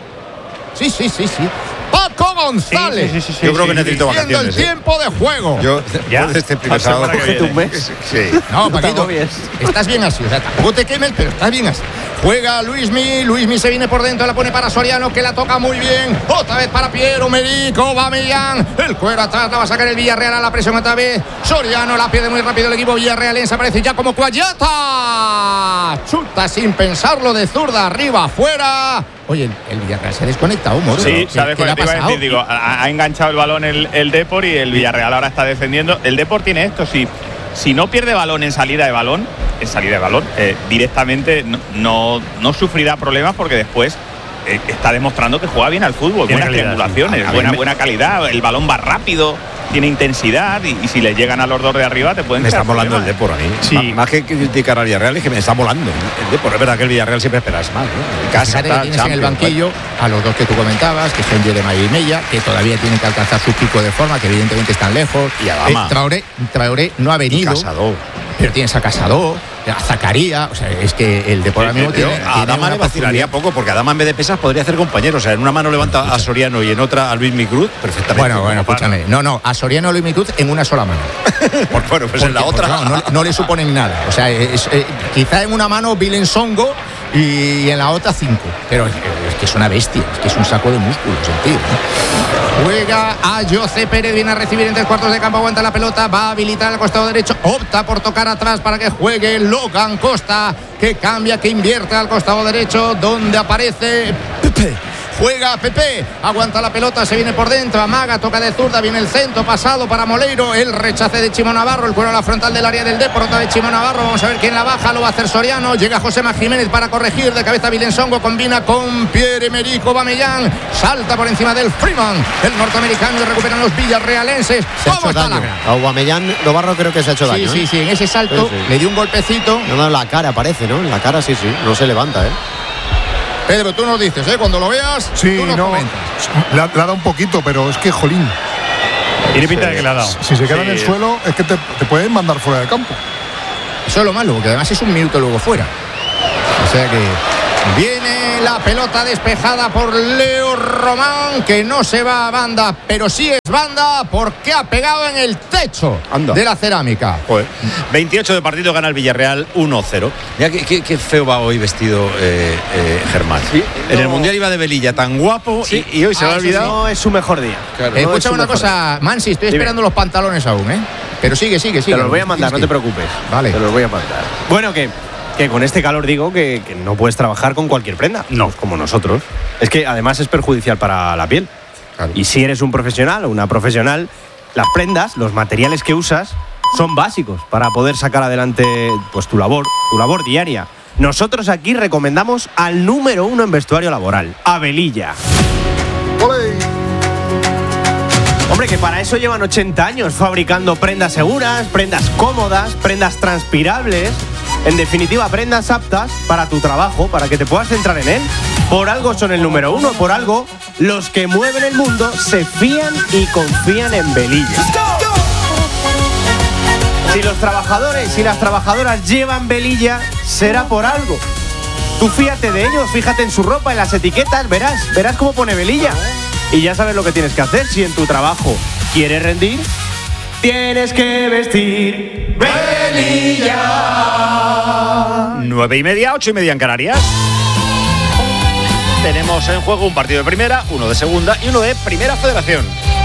Sí, sí, sí, sí. Paco González. Sí, sí, sí, sí, yo sí, creo que necesito vacaciones. Viendo el tiempo ¿eh? de juego. Yo, ya, de este primer sábado. Cógete un mes. Sí. No, Paquito, estás bien así. O sea, tampoco te quemes, pero estás bien así. Juega Luismi. Luismi se viene por dentro. La pone para Soriano, que la toca muy bien. Otra vez para Piero Merico. Aubameyang. El cuero atrás. La va a sacar el Villarreal a la presión otra vez. Soriano la pierde muy rápido el equipo villarrealense. Aparece ya como Cuagliata. Chuta sin pensarlo de zurda. Arriba, afuera. Oye, el, el Villarreal se ha desconectado, Moro. Sí, se ha desconectado. Decir, digo, ha, ha enganchado el balón el, el Depor y el Villarreal ahora está defendiendo. El Depor tiene esto, si, si no pierde balón en salida de balón, en salida de balón, eh, directamente no, no, no sufrirá problemas porque después eh, está demostrando que juega bien al fútbol, buenas triangulaciones, sí. buena, buena calidad, el balón va rápido, tiene intensidad y, y si le llegan a los dos de arriba te pueden... Me está molando el Depor a mí. Sí. Más, más que criticar al Villarreal es que me está molando el Depor. Es verdad que el Villarreal siempre esperas más, ¿no? Casa, tal, tienes en el banquillo a los dos que tú comentabas, que son Jeremiah y Mella, que todavía tienen que alcanzar su pico de forma, que evidentemente están lejos. Y Adama. Eh, Traoré, Traoré no ha venido. Casado. Pero tienes a Casado, a Zacaría, o sea, es que el Depor mismo tiene, a tiene Adama le vacilaría poco, porque Adama en vez de pesas podría hacer compañeros, o sea, en una mano levanta a Soriano y en otra a Luismi Cruz, perfectamente. Bueno, bueno, escúchame, no, no, a Soriano y Luismi Cruz en una sola mano. Por, bueno, pues porque, en la otra no, no, no le suponen nada, o sea, es, eh, quizá en una mano Vilen Songo y en la otra cinco, pero es, es que es una bestia, es que es un saco de músculos el tío. Juega a José Pérez, viene a recibir en tres cuartos de campo, aguanta la pelota, va a habilitar al costado derecho, opta por tocar atrás para que juegue Logan Costa, que cambia, que invierte al costado derecho, donde aparece Pepe. Juega Pepe, aguanta la pelota, se viene por dentro, amaga, toca de zurda, viene el centro, pasado para Moleiro, el rechace de Chimo Navarro, el cuero a la frontal del área del Depor, otra de Chimo Navarro, vamos a ver quién la baja, lo va a hacer Soriano, llega Josema Jiménez para corregir, de cabeza Vilensongo, combina con Pierre-Emerick Aubameyang, salta por encima del Freeman, el norteamericano, y recuperan los villarrealenses. Se ha hecho daño. A Aubameyang, Navarro creo que se ha hecho daño. Sí, sí, ¿eh? sí, en ese salto sí, sí. le dio un golpecito. No, no, en la cara parece, ¿no? En la cara sí, sí, no se levanta, ¿eh? Pedro, tú nos dices, ¿eh? Cuando lo veas, sí, tú nos no, comentas. le ha, le ha dado un poquito, pero es que, jolín. Tiene pinta de que le ha dado. Si se queda Sí. en el suelo, es que te, te pueden mandar fuera del campo. Eso es lo malo, porque además es un minuto luego fuera. O sea que viene la pelota despejada por Leo Román, que no se va a banda, pero sí es banda porque ha pegado en el techo Anda. de la cerámica. Joder. veintiocho de partido, gana el Villarreal uno cero. Mira qué, qué- qué feo va hoy vestido eh, eh, Germán. En el Mundial iba de velilla, tan guapo, y, y hoy se Ah, le ha eso olvidado. sí. No es su mejor día. Claro. No es Escucha su una mejor cosa, Mansi, estoy Dime. esperando los pantalones aún, ¿eh? Pero sigue, sigue, sigue. Te los voy a mandar, no te preocupes. Vale. Te los voy a mandar. Bueno, que, que con este calor digo que, que no puedes trabajar con cualquier prenda. No. Pues como nosotros. Es que además es perjudicial para la piel. Claro. Y si eres un profesional o una profesional, las prendas, los materiales que usas, son básicos para poder sacar adelante pues tu labor, tu labor diaria. Nosotros aquí recomendamos al número uno en vestuario laboral, Avelilla. Hombre, que para eso llevan ochenta años fabricando prendas seguras, prendas cómodas, prendas transpirables. En definitiva, prendas aptas para tu trabajo, para que te puedas centrar en él. Por algo son el número uno, por algo los que mueven el mundo se fían y confían en Velilla. Si los trabajadores y las trabajadoras llevan Velilla, será por algo. Tú fíjate de ellos, fíjate en su ropa, en las etiquetas, verás, verás cómo pone Velilla. Y ya sabes lo que tienes que hacer. Si en tu trabajo quieres rendir, tienes que vestir Velilla. Nueve y media, ocho y media en Canarias. Tenemos en juego un partido de primera, uno de segunda y uno de primera federación.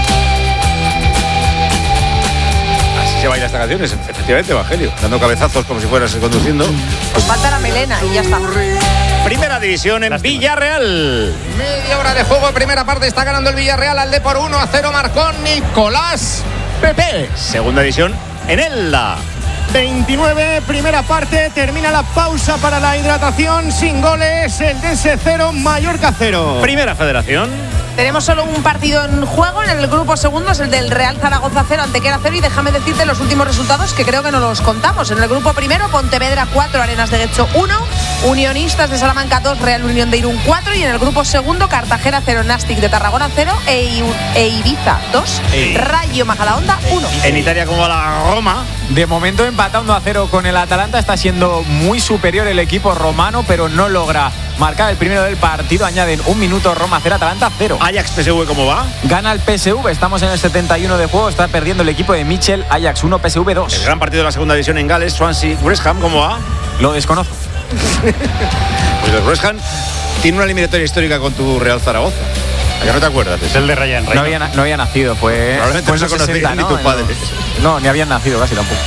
Así se baila esta canción, es efectivamente, Evangelio. Dando cabezazos como si fueras conduciendo. Pues falta la melena y ya está. Primera división en Villarreal. Media hora de juego, primera parte, está ganando el Villarreal al Depor uno a cero, marcó Nicolás Pepe. Segunda división en Elda. veintinueve, primera parte, termina la pausa para la hidratación, sin goles, el D S cero, Mallorca cero. Primera federación. Tenemos solo un partido en juego en el grupo segundo, es el del Real Zaragoza cero, Antequera cero, y déjame decirte los últimos resultados que creo que no los contamos. En el grupo primero, Pontevedra cuatro, Arenas de Guecho uno, Unionistas de Salamanca dos, Real Unión de Irún cuatro, y en el grupo segundo, Cartagena cero, Nastic de Tarragona cero e, I- e Ibiza dos, Ey. Rayo Majadahonda uno. En Italia, como va la Roma. De momento empata uno a cero con el Atalanta, está siendo muy superior el equipo romano, pero no logra marcar el primero del partido. Añaden un minuto, Roma cero, Atalanta cero. Ajax P S V, ¿cómo va? Gana el P S V, estamos en el setenta y uno de juego, está perdiendo el equipo de Michel, Ajax uno, P S V El dos. gran partido de la segunda división en Gales, Swansea, West Ham, ¿cómo va? Lo desconozco. Pues el West Ham tiene una eliminatoria histórica con tu Real Zaragoza. ¿A que no te acuerdas? Es el de Ryan No Ryan. había, na- no había nacido, fue. Probablemente fue no en se los conocían sesenta, ni tus ¿no? padres. No, ni habían nacido casi tampoco.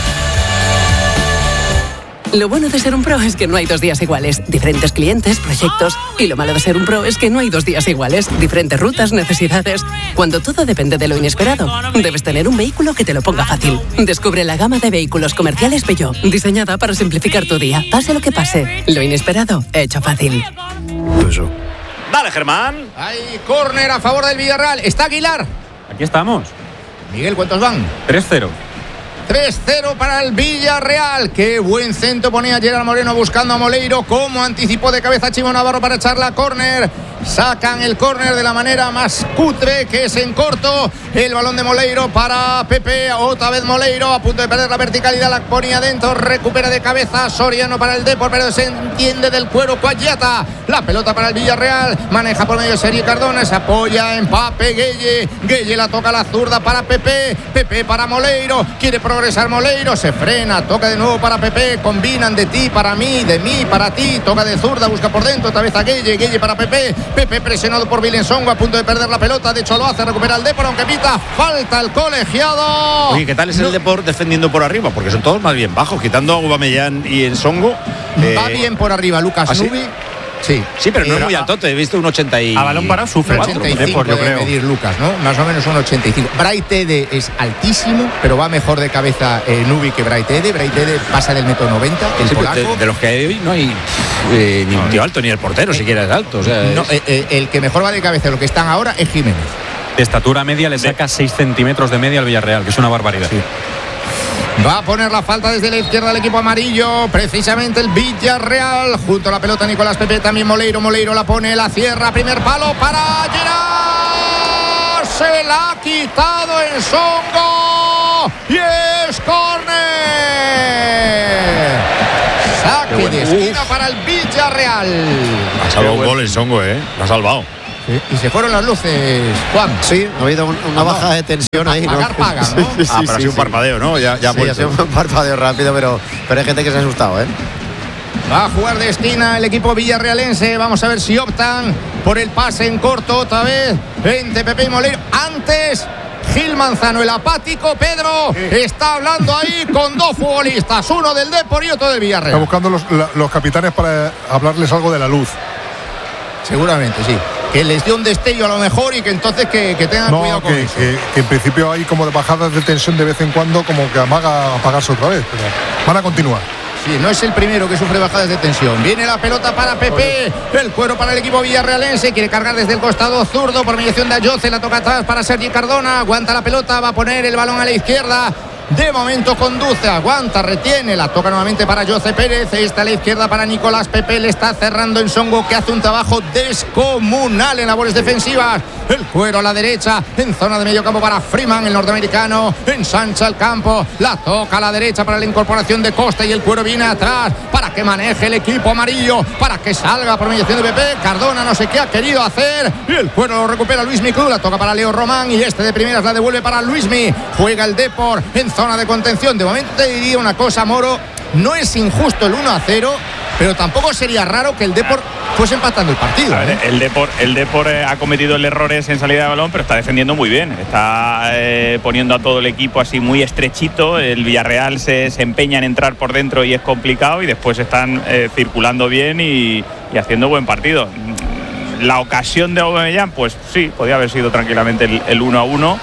Lo bueno de ser un pro es que no hay dos días iguales. Diferentes clientes, proyectos. Y lo malo de ser un pro es que no hay dos días iguales. Diferentes rutas, necesidades. Cuando todo depende de lo inesperado, debes tener un vehículo que te lo ponga fácil. Descubre la gama de vehículos comerciales Peugeot, diseñada para simplificar tu día. Pase lo que pase, lo inesperado, hecho fácil. Dale, Germán. Hay córner a favor del Villarreal. Está Aguilar. Aquí estamos. Miguel, ¿cuántos van? tres cero. tres cero para el Villarreal. Qué buen centro ponía Gerard Moreno buscando a Moleiro. Cómo anticipó de cabeza Chimo Navarro para echar la córner. Sacan el córner de la manera más cutre, que es en corto. El balón de Moleiro para Pepe. Otra vez Moleiro a punto de perder la verticalidad. La ponía dentro. Recupera de cabeza Soriano para el Depor, pero se entiende del cuero Coagliata. La pelota para el Villarreal. Maneja por medio de Sergi Cardona. Se apoya en Pape Gueye. Gueye la toca a la zurda para Pepe. Pepe para Moleiro. Quiere progresar Moleiro. Se frena. Toca de nuevo para Pepe. Combinan de ti para mí, de mí para ti. Toca de zurda. Busca por dentro. Otra vez a Gueye. Gueye para Pepe. Pepe presionado por Vilensongo, a punto de perder la pelota. De hecho, lo hace, recupera el Depor, aunque pita falta el colegiado. Oye, ¿qué tal es no. el Depor defendiendo por arriba? Porque son todos más bien bajos, quitando a Aubameyang y Ensongo. Va eh, bien por arriba Lucas ¿ah, Nubi. Sí, sí, pero no es muy alto, te he visto un ochenta y... A balón parado sufre. Un ochenta y cinco yo creo. Medir Lucas, ¿no? Más o menos un ochenta y cinco. Braithede es altísimo, pero va mejor de cabeza eh, Nubi que Braithede. Braithede pasa del metro noventa, el sí, polaco. De, de los que hay hoy no hay eh, ni un tío alto, ni el portero eh, siquiera es alto. O sea, no, es... eh, eh, el que mejor va de cabeza de lo que están ahora es Jiménez. De estatura media le saca seis centímetros de media al Villarreal, que es una barbaridad. Sí. Va a poner la falta desde la izquierda el equipo amarillo, precisamente el Villarreal. Junto a la pelota Nicolás Pepe, también Moleiro. Moleiro la pone, la cierra, primer palo para Gerard. Se la ha quitado en Songo y es córner. Saque de esquina para el Villarreal. Ha salvado un gol en Songo, ¿eh? Lo ha salvado. Sí, y se fueron las luces, Juan. Sí, ha habido un, una baja de tensión ahí, ¿no? Pagar, pagan, ¿no? Sí, sí, ah, pero sí, ha sido sí. un parpadeo, ¿no? Ya, ya sí, ha sido un parpadeo rápido, pero, pero hay gente que se ha asustado, ¿eh? Va a jugar de esquina el equipo villarrealense. Vamos a ver si optan por el pase en corto otra vez entre Pepe y Moleiro. Antes, Gil Manzano, el apático Pedro, sí. está hablando ahí con dos futbolistas, uno del Depor y otro del Villarreal. Está buscando los, la, los capitanes para hablarles algo de la luz. Seguramente, sí. Que les dio un destello a lo mejor y que entonces que, que tengan no, cuidado que, con eso. Que, que en principio hay como de bajadas de tensión de vez en cuando, como que amaga apagarse otra vez, pero van a continuar. Sí, no es el primero que sufre bajadas de tensión. Viene la pelota para Pepe, el cuero para el equipo villarrealense, quiere cargar desde el costado zurdo por mediación de Ayoce, la toca atrás para Sergi Cardona, aguanta la pelota, va a poner el balón a la izquierda. De momento conduce, aguanta, retiene, la toca nuevamente para José Pérez, está a la izquierda para Nicolás Pepe, le está cerrando en Songo, que hace un trabajo descomunal en labores defensivas. El cuero a la derecha, en zona de medio campo para Freeman, el norteamericano, ensancha el campo, la toca a la derecha para la incorporación de Costa y el cuero viene atrás para que maneje el equipo amarillo, para que salga por mediación de Pepe. Cardona no sé qué ha querido hacer y el cuero lo recupera Luismi Cruz, la toca para Leo Román y este de primeras la devuelve para Luismi. Juega el Depor en zona de contención. De momento te diría una cosa, Moro, no es injusto el uno a cero, pero tampoco sería raro que el Depor fuese empatando el partido. A ver, ¿eh? El Depor, el Depor eh, ha cometido errores en salida de balón, pero está defendiendo muy bien. Está eh, poniendo a todo el equipo así muy estrechito. El Villarreal se, se empeña en entrar por dentro y es complicado, y después están eh, circulando bien y, y haciendo buen partido. La ocasión de Aubameyang, pues sí, podía haber sido tranquilamente el, el uno a uno.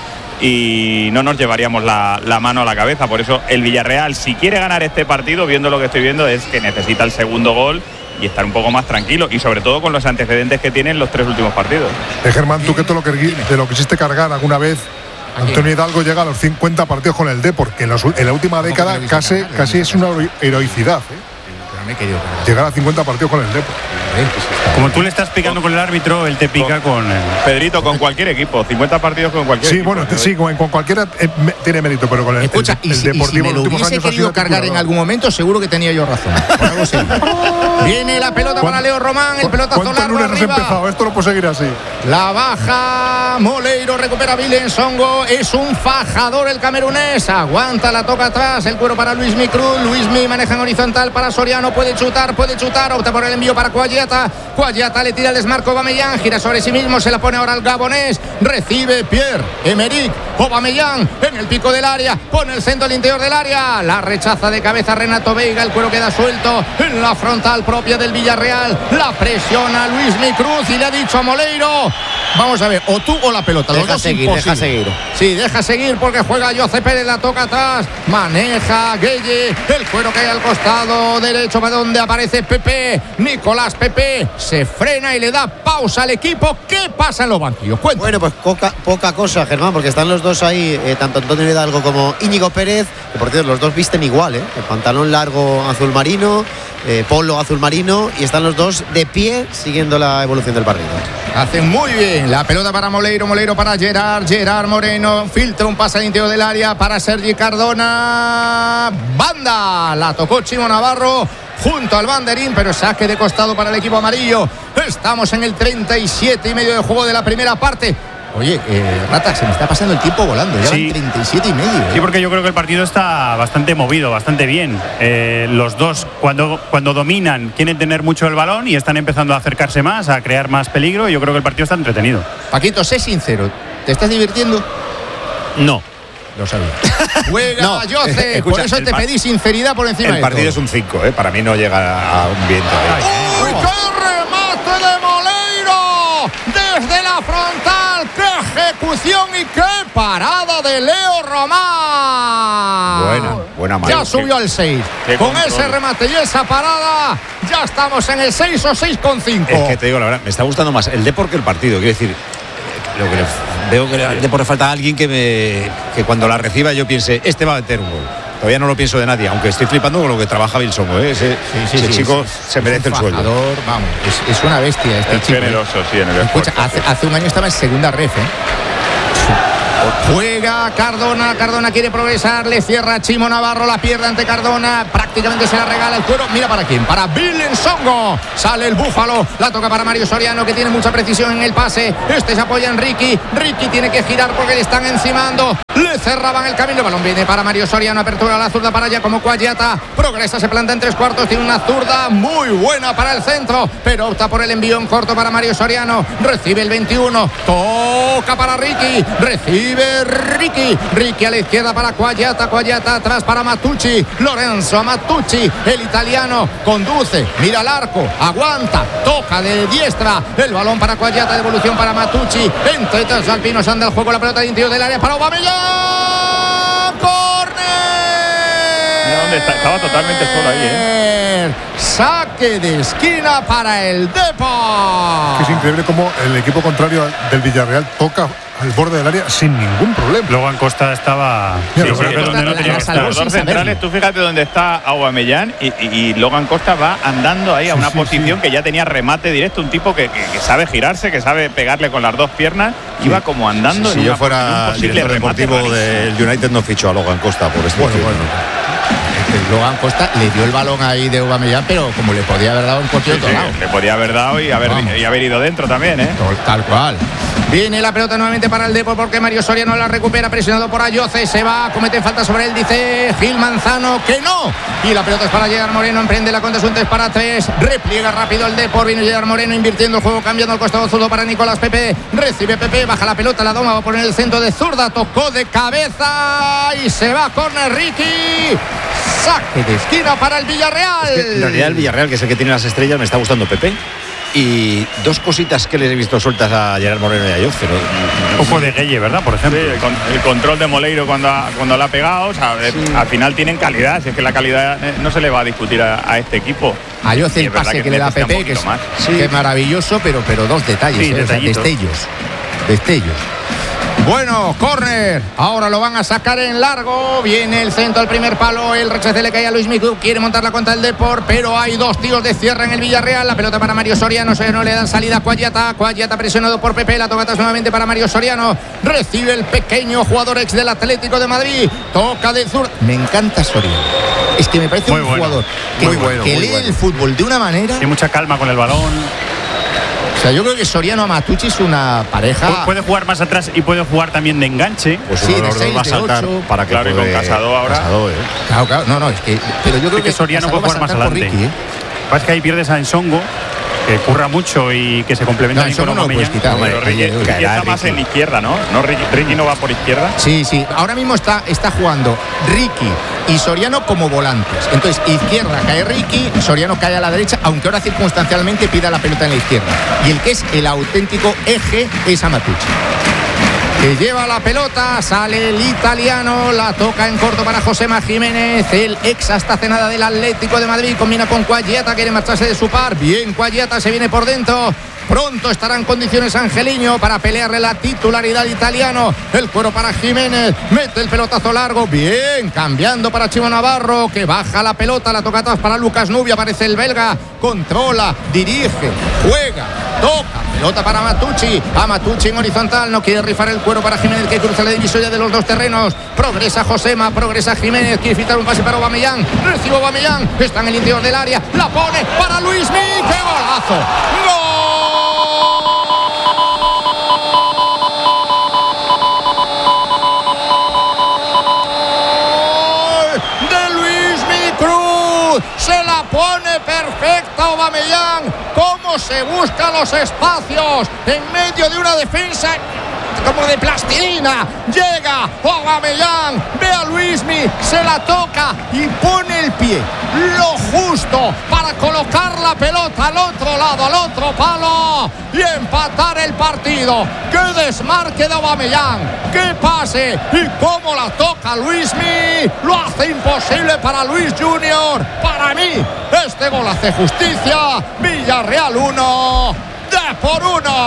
Y no nos llevaríamos la, la mano a la cabeza. Por eso el Villarreal, si quiere ganar este partido, viendo lo que estoy viendo, es que necesita el segundo gol y estar un poco más tranquilo, y sobre todo con los antecedentes que tienen los tres últimos partidos. Eh, Germán, tú que te lo, que te lo quisiste cargar alguna vez, Antonio Hidalgo llega a los cincuenta partidos con el Depor, que en, los, en la última década casi, casi es una heroicidad, ¿eh? Llegar a cincuenta partidos con el Depor. Como tú le estás picando con el árbitro, él te pica con, con el... Pedrito, con cualquier equipo, cincuenta partidos con cualquier sí, equipo. Bueno, sí, con, con cualquiera eh, me, tiene mérito, pero con el, Escucha, el, y el si, Deportivo y si me lo hubiese querido cargar en algún momento, seguro que tenía yo razón. Por algo serio. Viene la pelota para Leo Román, el pelotazo largo lunes arriba. Has empezado? Esto no puede seguir así. La baja Moleiro, recupera Vilensongo, es un fajador el camerunés, aguanta, la toca atrás, el cuero para Luismi Cruz, Luismi maneja en horizontal para Soriano, puede chutar, puede chutar, opta por el envío para Cuayata, Cuayata le tira el desmarco a Aubameyang, gira sobre sí mismo, se la pone ahora al gabonés, recibe Pierre Emerick Aubameyang en el pico del área, pone el centro al interior del área, la rechaza de cabeza Renato Veiga, el cuero queda suelto en la frontal propia del Villarreal, la presiona Luismi Cruz y le ha dicho a Moleiro, vamos a ver, o tú o la pelota, los deja dos seguir, imposible. deja seguir. Sí, deja seguir porque juega José Pérez, la toca atrás, maneja Gueye, el cuero cae al costado derecho para donde aparece Pepe, Nicolás Pepe se frena y le da pausa al equipo. ¿Qué pasa en los banquillos? Cuenta. Bueno, pues poca, poca cosa, Germán, porque están los dos ahí, eh, tanto Antonio Hidalgo como Íñigo Pérez, que por cierto los dos visten igual, ¿eh? El pantalón largo azul marino, eh, polo azul marino, y están los dos de pie siguiendo la evolución del partido. Hacen muy bien. La pelota para Moleiro, Moleiro para Gerard, Gerard Moreno, filtra un pase al interior del área para Sergi Cardona. Banda, la tocó Chimo Navarro junto al banderín, pero saque de costado para el equipo amarillo. Estamos en el treinta y siete y medio de juego de la primera parte. Oye, eh, Rata, se me está pasando el tiempo volando. Ya Sí. van treinta y siete y medio. ¿eh? Sí, porque yo creo que el partido está bastante movido, bastante bien. Eh, los dos, cuando, cuando dominan, quieren tener mucho el balón y están empezando a acercarse más, a crear más peligro. Yo creo que el partido está entretenido. Paquito, sé sincero. ¿Te estás divirtiendo? No. Lo sabía. Juega No, Jose. escucha, Por eso el te par- pedí sinceridad por encima El de partido todo. es un cinco, ¿eh? Para mí no llega a un viento. ¿eh? ¡Uy, qué remate de Moleiro! Desde la frontal, qué ejecución y qué parada de Leo Román. Buena, buena mano. Ya subió al seis. qué Con control. ese remate y esa parada, ya estamos en el seis o seis con cinco. Es que te digo la verdad, me está gustando más el Depor que el partido. Quiero decir, lo que le, veo que al Depor le falta alguien que me que cuando la reciba yo piense, este va a meter un gol. Todavía no lo pienso de nadie, aunque estoy flipando con lo que trabaja Bilsongo, ¿eh? Ese, Sí, ese sí, chico es- se es merece un el sueldo. fajador, vamos, es, es una bestia este Es chico. generoso, sí, en el Escucha, esfuerzo, hace, sí. hace un año estaba en segunda ref, ¿eh? Juega Cardona, Cardona quiere progresar, le cierra Chimo Navarro, la pierde ante Cardona, prácticamente se la regala el cuero, mira para quién, para Bilsongo, sale el Búfalo, la toca para Mario Soriano que tiene mucha precisión en el pase, este se apoya en Ricky, Ricky tiene que girar porque le están encimando, le cerraban el camino, el balón viene para Mario Soriano, apertura a la zurda para allá como Cuayata, progresa, se planta en tres cuartos, tiene una zurda muy buena para el centro, pero opta por el envío en corto para Mario Soriano, recibe el veintiuno, toca para Ricky, recibe Ricky, Ricky a la izquierda para Cuayata, Cuayata atrás para Matucci, Lorenzo a Matucci, el italiano conduce, mira al arco, aguanta, toca de diestra, el balón para Cuayata, devolución para Matucci, entre tres alpinos anda el juego, la pelota de interior del área para Aubameyang, córner. Mira dónde está, estaba totalmente solo ahí, ¿eh? Saque de esquina para el Depor. Es increíble cómo el equipo contrario del Villarreal toca al borde del área sin ningún problema. Logan Costa estaba. Sí, yo sí, creo que donde no tenía que estar. Los dos centrales, tú fíjate dónde está Aubameyang y, y, y Logan Costa va andando ahí a una sí, posición que ya tenía remate directo, un tipo que, que, que sabe girarse, que sabe pegarle con las dos piernas, iba como andando. Si en yo una- en fuera un posible director remate deportivo rarísimo. del United no ficho a Logan Costa por este Bueno, tipo. bueno. El Logan Costa le dio el balón ahí de Aubameyang, pero como le podía haber dado en cualquier Sí, otro sí, lado. le podía haber dado y haber, Vamos. y haber ido dentro también, ¿eh? Tal cual. Viene la pelota nuevamente para el Depor porque Mario Soriano la recupera, presionado por Ayoce, se va, comete falta sobre él, dice Gil Manzano que no. Y la pelota es para Gerard Moreno, emprende la contra, es un tres para tres, repliega rápido el Depor, viene Gerard Moreno invirtiendo el juego, cambiando al costado zurdo para Nicolás Pepe, recibe Pepe, baja la pelota, la doma, va a poner el centro de zurda, tocó de cabeza y se va a córner Ricky. Saque de esquina para el Villarreal. Es que, en realidad el Villarreal, que es el que tiene las estrellas, me está gustando Pepe. Y dos cositas que les he visto sueltas a Gerard Moreno y a Ayoce. Un poco de Gueye, ¿verdad? Por ejemplo. Sí, el, con- el control de Moleiro cuando ha, cuando le ha pegado, o sea, eh, al final tienen calidad, si es que la calidad eh, no se le va a discutir a, a este equipo. Ayoce Y el es verdad pase que, le da necesita un Pepe, que es, poquito más. que es maravilloso, pero, pero dos detalles, Sí, eh, o sea, detallitos. destellos. Destellos. Bueno, córner. Ahora lo van a sacar en largo. Viene el centro al primer palo. El rechace le cae a Luis Micu. Quiere montar la contra del Depor, pero hay dos tíos de cierre en el Villarreal. La pelota para Mario Soriano. No le dan salida a Cuayata. Cuayata presionado por Pepe. La toca atrás nuevamente para Mario Soriano. Recibe el pequeño jugador ex del Atlético de Madrid. Toca de sur. Me encanta Soriano. Es que me parece Muy un bueno. jugador que, Muy bueno, que muy lee bueno. el fútbol de una manera. Tiene mucha calma con el balón. O sea, yo creo que Soriano a Matucci es una pareja. Pu- Puede jugar más atrás y puede jugar también de enganche. Pues Sí, uno de de los dos seis, va a de saltar ocho. para que Claro, y con juegue Casado ahora. Casado, ¿eh? Claro, claro, no, no, es que. Pero yo creo Sí que Soriano Casado puede va a jugar más saltar por adelante. Ricky, ¿eh? Lo que pasa es que ahí pierdes a Ensongo, que curra mucho y que se complementa No, bien con Ensongo no lo puedes Aubameyang. quitar, Pero eh, Ricky, oye, oye. Ricky está más en la izquierda, ¿no? no Ricky, Ricky no va por izquierda. Sí, sí. Ahora mismo está, está jugando Ricky y Soriano como volantes. Entonces, izquierda cae Ricky, Soriano cae a la derecha, aunque ahora circunstancialmente pida la pelota en la izquierda. Y el que es el auténtico eje es Matucci, que lleva la pelota, sale el italiano, la toca en corto para Josema Jiménez, el ex hasta hace nada del Atlético de Madrid, combina con Cuayata, quiere marcharse de su par, bien Cuayata, se viene por dentro. Pronto estará en condiciones Angeliño para pelearle la titularidad italiano. El cuero para Jiménez. Mete el pelotazo largo. Bien. Cambiando para Chimo Navarro, que baja la pelota. La toca atrás para Lucas Nubia. Aparece el belga. Controla. Dirige. Juega. Toca. Pelota para Matucci. A Matucci en horizontal. No quiere rifar el cuero para Jiménez, que cruza la divisoria de los dos terrenos. Progresa Josema. Progresa Jiménez. Quiere filtrar un pase para Aubameyang. Recibe Aubameyang. Está en el interior del área. La pone para Luismi. ¡Qué golazo! ¡Gol! Aubameyang, cómo se busca los espacios en medio de una defensa como de plastilina. Llega Aubameyang, ve a Luismi, se la toca y pone el pie lo justo para colocar la pelota al otro lado, al otro palo y empatar el partido. ¡Qué desmarque de Aubameyang! ¡Qué pase! ¿Y cómo la toca Luismi? Lo hace imposible para Luis Junior. Para mí, este gol hace justicia. Villarreal uno, de por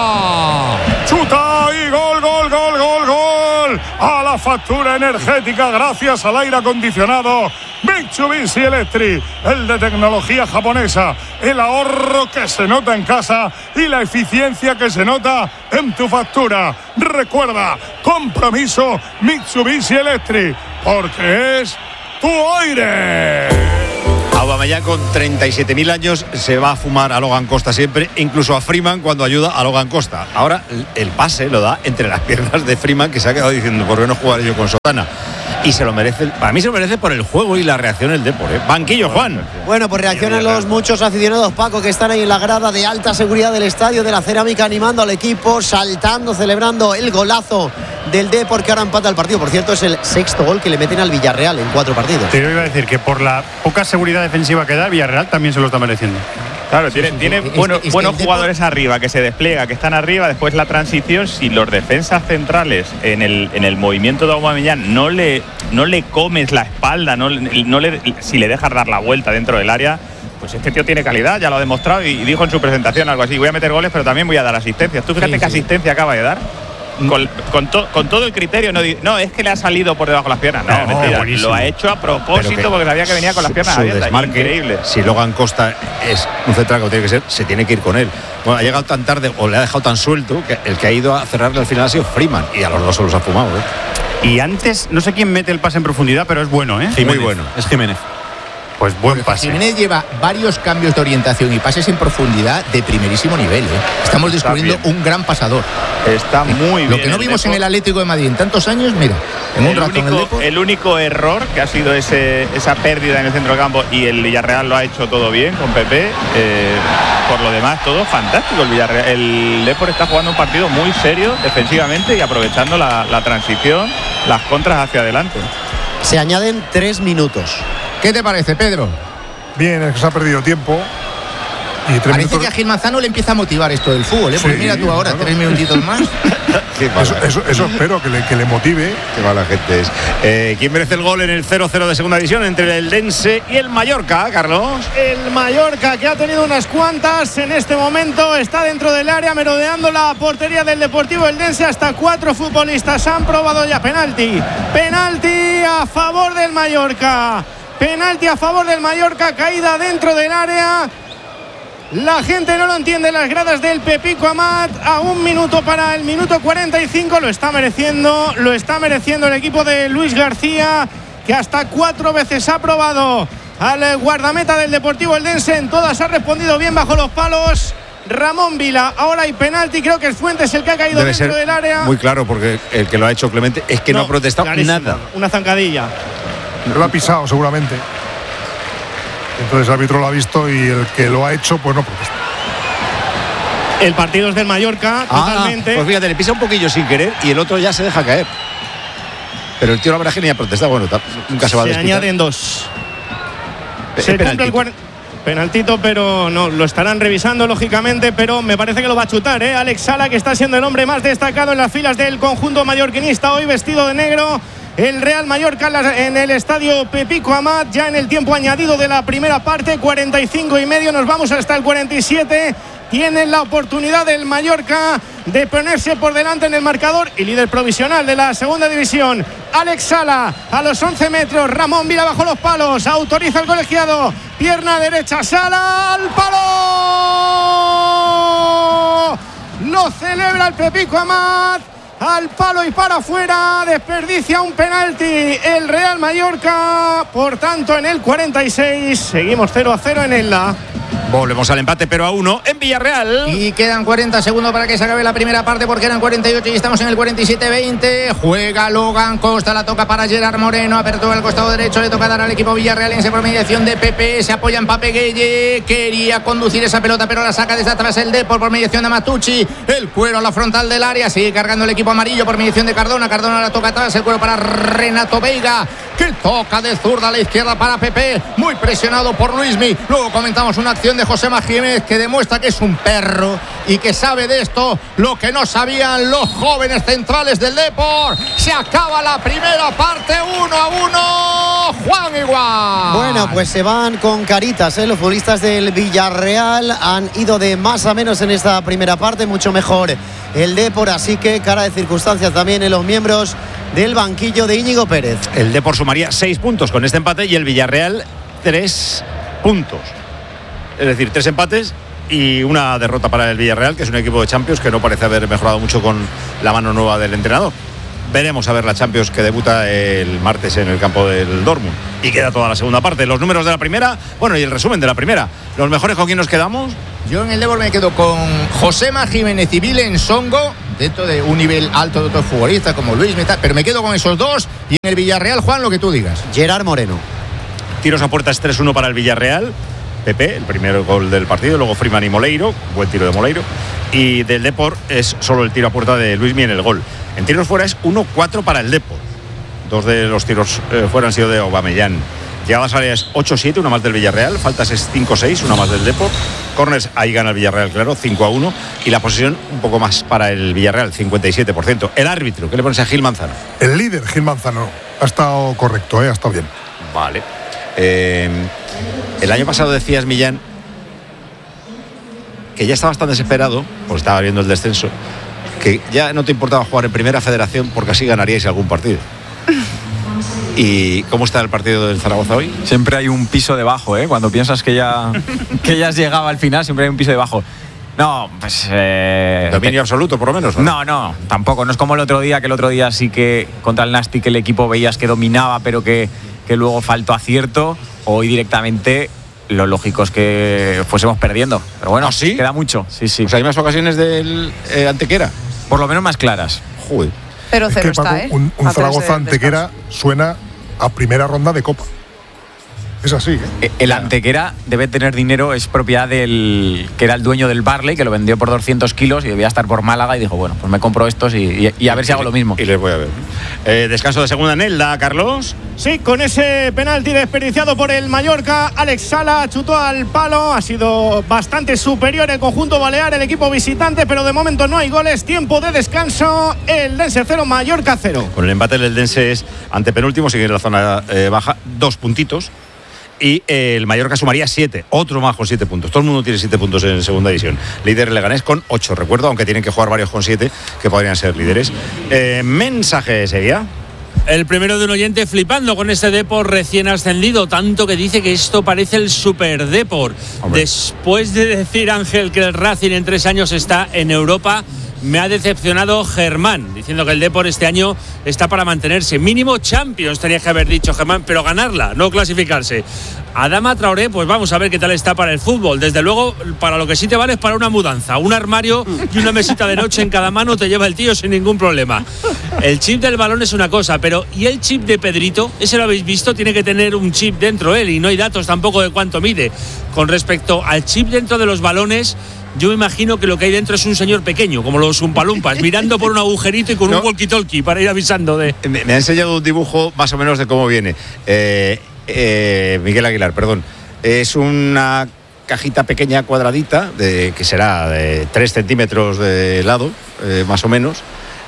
uno. Chuta y gol, gol, gol, gol, gol. A la factura energética gracias al aire acondicionado Mitsubishi Electric, el de tecnología japonesa, el ahorro que se nota en casa y la eficiencia que se nota en tu factura. Recuerda, compromiso Mitsubishi Electric, porque es tu aire. Aubameyang con treinta y siete mil años se va a fumar a Logan Costa siempre, incluso a Freeman cuando ayuda a Logan Costa. Ahora el pase lo da entre las piernas de Freeman, que se ha quedado diciendo ¿por qué no jugaré yo con Sotana? Y se lo merece, para mí se lo merece por el juego y la reacción del Depor, ¿eh? Banquillo, Juan. Bueno, pues reaccionan los muchos aficionados, Paco, que están ahí en la grada de alta seguridad del estadio de la Cerámica, animando al equipo, saltando, celebrando el golazo del Depor, que ahora empata el partido. Por cierto, es el sexto gol que le meten al Villarreal en cuatro partidos. Te iba a decir que por la poca seguridad defensiva que da, el Villarreal también se lo está mereciendo. Claro, tiene, tiene bueno, es, buenos jugadores arriba, que se despliega, que están arriba, después la transición. Si los defensas centrales en el, en el movimiento de Aubameyang no le, no le comes la espalda, no, no le, si le dejas dar la vuelta dentro del área, pues este tío tiene calidad, ya lo ha demostrado y dijo en su presentación algo así: voy a meter goles, pero también voy a dar asistencias. Tú fíjate sí, qué sí. asistencia acaba de dar. Con, con, to, con todo el criterio, no, no es que le ha salido por debajo de las piernas, no, no mentira, lo ha hecho a propósito porque sabía que venía con las piernas su, su abiertas. Desmarque, increíble. Si Logan Costa es un central que tiene que ser, se tiene que ir con él. Bueno, ha llegado tan tarde o le ha dejado tan suelto que el que ha ido a cerrarle al final ha sido Freeman y a los dos se los ha fumado, ¿eh? Y antes, no sé quién mete el pase en profundidad, pero es bueno, ¿eh? Jiménez. Muy bueno. Es Jiménez. Pues buen pase. Jiménez lleva varios cambios de orientación y pases en profundidad de primerísimo nivel, ¿eh? Estamos descubriendo un gran pasador. Está muy bien. Lo que no vimos en el Atlético de Madrid en tantos años, mira, en un el, rato único, en el Depor. el único error que ha sido ese, esa pérdida en el centro del campo, y el Villarreal lo ha hecho todo bien con Pepe. Eh, por lo demás, todo fantástico. El Villarreal, el Depor está jugando un partido muy serio defensivamente y aprovechando la, la transición, las contras hacia adelante. Se añaden tres minutos. ¿Qué te parece, Pedro? Bien, es que se ha perdido tiempo. Y tres Parece minutos... que a Gil Manzano le empieza a motivar esto del fútbol, ¿eh? Sí, Porque mira tú ahora, claro. tres minutitos más. eso, eso, eso espero, que le, que le motive. Qué mala gente es. Eh, ¿Quién merece el gol en el cero cero de segunda división entre el Eldense y el Mallorca, Carlos? El Mallorca, que ha tenido unas cuantas en este momento, está dentro del área merodeando la portería del Deportivo Eldense. Hasta cuatro futbolistas han probado ya penalti. Penalti a favor del Mallorca. Penalti a favor del Mallorca, caída dentro del área. La gente no lo entiende, las gradas del Pepico Amat. A un minuto para el minuto cuarenta y cinco. Lo está mereciendo, lo está mereciendo el equipo de Luis García, que hasta cuatro veces ha probado al guardameta del Deportivo Eldense. En todas ha respondido bien bajo los palos Ramón Vila. Ahora hay penalti, creo que el Fuentes el que ha caído Debe dentro ser del área. Muy claro, porque el que lo ha hecho Clemente es que no, no ha protestado clarísimo. Nada. Una zancadilla. Lo ha pisado seguramente. Entonces el árbitro lo ha visto y el que lo ha hecho, pues no protesta. El partido es del Mallorca, ah, totalmente. Pues fíjate, le pisa un poquillo sin querer y el otro ya se deja caer. Pero el tío la verdad que ni ha protestado. Bueno, nunca se va a Se desquitar. añaden dos. Pe se penaltito. cumple el cuar... penaltito, pero no, lo estarán revisando lógicamente, pero me parece que lo va a chutar, ¿eh? Alex Sala, que está siendo el hombre más destacado en las filas del conjunto mallorquinista, hoy vestido de negro. El Real Mallorca en el estadio Pepico Amat, ya en el tiempo añadido de la primera parte, cuarenta y cinco y medio, nos vamos hasta el cuarenta y siete. Tienen la oportunidad del Mallorca de ponerse por delante en el marcador y líder provisional de la segunda división. Alex Sala a los once metros, Ramón Vila bajo los palos, autoriza el colegiado, pierna derecha, Sala al palo. Lo celebra el Pepico Amat. Al palo y para afuera, desperdicia un penalti el Real Mallorca. Por tanto, en el cuarenta y seis seguimos cero a cero en el La. Volvemos al empate, pero a uno en Villarreal. Y quedan cuarenta segundos para que se acabe la primera parte, porque eran cuarenta y ocho y estamos en el cuarenta y siete veinte. Juega Logan Costa, la toca para Gerard Moreno, apertura al costado derecho, le toca dar al equipo villarrealense por mediación de Pepe, se apoya en Pape Gueye, quería conducir esa pelota, pero la saca desde atrás el Depor por mediación de Matucci, el cuero a la frontal del área, sigue cargando el equipo amarillo por mediación de Cardona, Cardona la toca atrás, el cuero para Renato Veiga, que toca de zurda a la izquierda para Pepe, muy presionado por Luismi. Luego comentamos una acción de Josema Jiménez que demuestra que es un perro y que sabe de esto lo que no sabían los jóvenes centrales del Depor. Se acaba la primera parte, uno a uno, Juan Igual. Bueno, pues se van con caritas, ¿eh? Los futbolistas del Villarreal han ido de más a menos en esta primera parte, mucho mejor el Depor, así que cara de circunstancias también en los miembros del banquillo de Íñigo Pérez. El Depor sumaría seis puntos con este empate y el Villarreal tres puntos. Es decir, tres empates y una derrota para el Villarreal, que es un equipo de Champions que no parece haber mejorado mucho con la mano nueva del entrenador. Veremos a ver la Champions que debuta el martes en el campo del Dortmund. Y queda toda la segunda parte. Los números de la primera, bueno, y el resumen de la primera. ¿Los mejores con quién nos quedamos? Yo en el Depor me quedo con Josema Jiménez y Vilen Songo, dentro de un nivel alto de otros futbolistas como Luis Meta, pero me quedo con esos dos. Y en el Villarreal, Juan, lo que tú digas. Gerard Moreno. Tiros a puerta es tres uno para el Villarreal. Pepe, el primer gol del partido, luego Freeman y Moleiro, buen tiro de Moleiro, y del Depor es solo el tiro a puerta de Luismi en el gol. En tiros fuera es uno cuatro para el Depor, dos de los tiros eh, fuera han sido de Aubameyang. Llegadas áreas ocho siete, una más del Villarreal, faltas es cinco seis, una más del Depor, corners ahí gana el Villarreal, claro, cinco a uno, y la posesión un poco más para el Villarreal, cincuenta y siete por ciento. El árbitro, ¿qué le pones a Gil Manzano? El líder, Gil Manzano, ha estado correcto, ¿eh? Ha estado bien. Vale. Eh, el año pasado decías, Millán, que ya estabas tan desesperado, porque estaba viendo el descenso, que ya no te importaba jugar en Primera Federación porque así ganaríais algún partido. ¿Y cómo está el partido del Zaragoza hoy? Siempre hay un piso debajo, ¿eh? Cuando piensas que ya, que ya has llegado al final, siempre hay un piso debajo. No, pues... Eh, Dominio absoluto, por lo menos, ¿no? No, no, tampoco. No es como el otro día, que el otro día sí que contra el Nastic el equipo veías que dominaba, pero que, que luego faltó acierto. Hoy directamente lo lógico es que fuésemos perdiendo. Pero bueno, ¿Ah, sí? Queda mucho. Sí, sí. O sea, hay más ocasiones del eh, Antequera. Por lo menos más claras. Joder. Pero Es cero que, Paco, está, ¿eh? un, un A tres Zaragoza de Antequera suena a primera ronda de Copa. Es así, ¿eh? El Antequera debe tener dinero, es propiedad del que era el dueño del Barley, que lo vendió por doscientos kilos y debía estar por Málaga y dijo, bueno, pues me compro estos y, y, y a ver si hago lo mismo. Y les voy a ver. Eh, descanso de segunda en Elda, Carlos. Sí, con ese penalti desperdiciado por el Mallorca, Alex Sala chutó al palo, ha sido bastante superior el conjunto balear, el equipo visitante, pero de momento no hay goles, tiempo de descanso, el Dense cero, Mallorca cero. Con el empate el Dense es antepenúltimo, sigue en la zona eh, baja, dos puntitos. Y eh, el Mallorca sumaría siete, otro más con siete puntos. Todo el mundo tiene siete puntos en segunda división. Líder Leganés con ocho, recuerdo, aunque tienen que jugar varios con siete, que podrían ser líderes. Eh, mensaje, Sevilla. El primero de un oyente flipando con este Depor recién ascendido, tanto que dice que esto parece el Super Depor. Después de decir, Ángel, que el Racing en tres años está en Europa, me ha decepcionado Germán, diciendo que el Depor este año está para mantenerse. Mínimo Champions tenía que haber dicho Germán, pero ganarla, no clasificarse. Adama Traoré, pues vamos a ver qué tal está para el fútbol. Desde luego, para lo que sí te vale es para una mudanza. Un armario y una mesita de noche en cada mano te lleva el tío sin ningún problema. El chip del balón es una cosa, pero ¿y el chip de Pedrito? Ese lo habéis visto, tiene que tener un chip dentro él y no hay datos tampoco de cuánto mide. Con respecto al chip dentro de los balones, yo me imagino que lo que hay dentro es un señor pequeño, como los Umpalumpas, mirando por un agujerito y con no. un walkie-talkie para ir avisando de... Me, me ha enseñado un dibujo más o menos de cómo viene. Eh, eh, Miguel Aguilar, perdón. Es una cajita pequeña cuadradita, de, que será de tres centímetros de lado, eh, más o menos,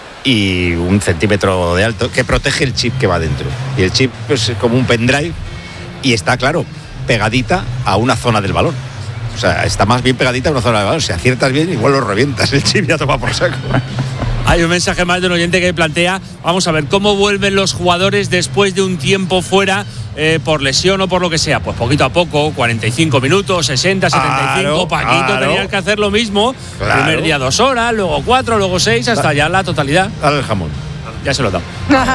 y un centímetro de alto, que protege el chip que va dentro. Y el chip es pues, como un pendrive y está, claro, pegadita a una zona del balón. O sea, está más bien pegadita a una zona de balón. Si aciertas bien, igual lo revientas. El chip ya toma por saco. Hay un mensaje más de un oyente que plantea, vamos a ver, ¿cómo vuelven los jugadores después de un tiempo fuera eh, por lesión o por lo que sea? Pues poquito a poco, cuarenta y cinco minutos, sesenta, setenta y cinco, claro, Paquito claro. Tenías que hacer lo mismo. Claro. Primer día dos horas, luego cuatro, luego seis, hasta da, ya la totalidad. Dale el jamón. Ya se lo he dado.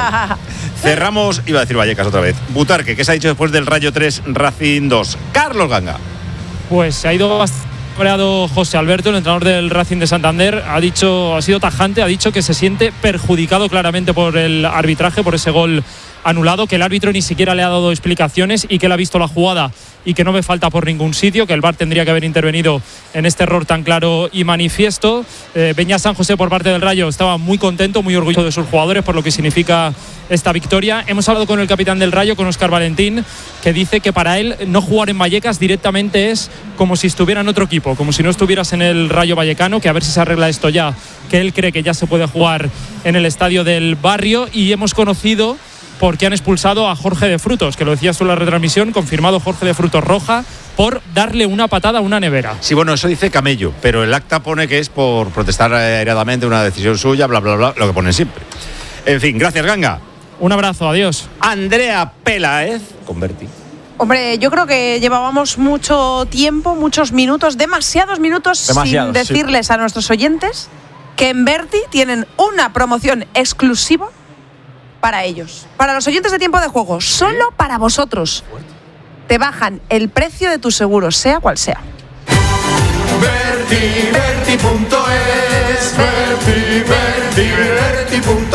Cerramos, iba a decir Vallecas otra vez. Butarque, ¿qué se ha dicho después del Rayo tres, Racing dos? Carlos Ganga. Pues se ha ido bastante cabreado José Alberto, el entrenador del Racing de Santander. Ha dicho, ha sido tajante, ha dicho que se siente perjudicado claramente por el arbitraje, por ese gol anulado, que el árbitro ni siquiera le ha dado explicaciones y que él ha visto la jugada y que no ve falta por ningún sitio, que el V A R tendría que haber intervenido en este error tan claro y manifiesto. Eh, Beñat San José, por parte del Rayo, estaba muy contento, muy orgulloso de sus jugadores por lo que significa esta victoria. Hemos hablado con el capitán del Rayo, con Óscar Valentín, que dice que para él no jugar en Vallecas directamente es como si estuviera en otro equipo, como si no estuvieras en el Rayo Vallecano, que a ver si se arregla esto ya, que él cree que ya se puede jugar en el estadio del barrio. Y hemos conocido porque han expulsado a Jorge de Frutos, que lo decías tú en la retransmisión, confirmado Jorge de Frutos roja por darle una patada a una nevera. Sí, bueno, eso dice Camello, pero el acta pone que es por protestar airadamente una decisión suya, bla, bla, bla, lo que ponen siempre. En fin, gracias, Ganga. Un abrazo, adiós. Andrea Peláez, convertí. Hombre, yo creo que llevábamos mucho tiempo, muchos minutos, demasiados minutos Demasiados, sin decirles sí. a nuestros oyentes que en Berti tienen una promoción exclusiva para ellos, para los oyentes de Tiempo de Juego, solo para vosotros. Te bajan el precio de tu seguro, sea cual sea. Berti, Berti punto es, Berti, Berti, Berti punto es.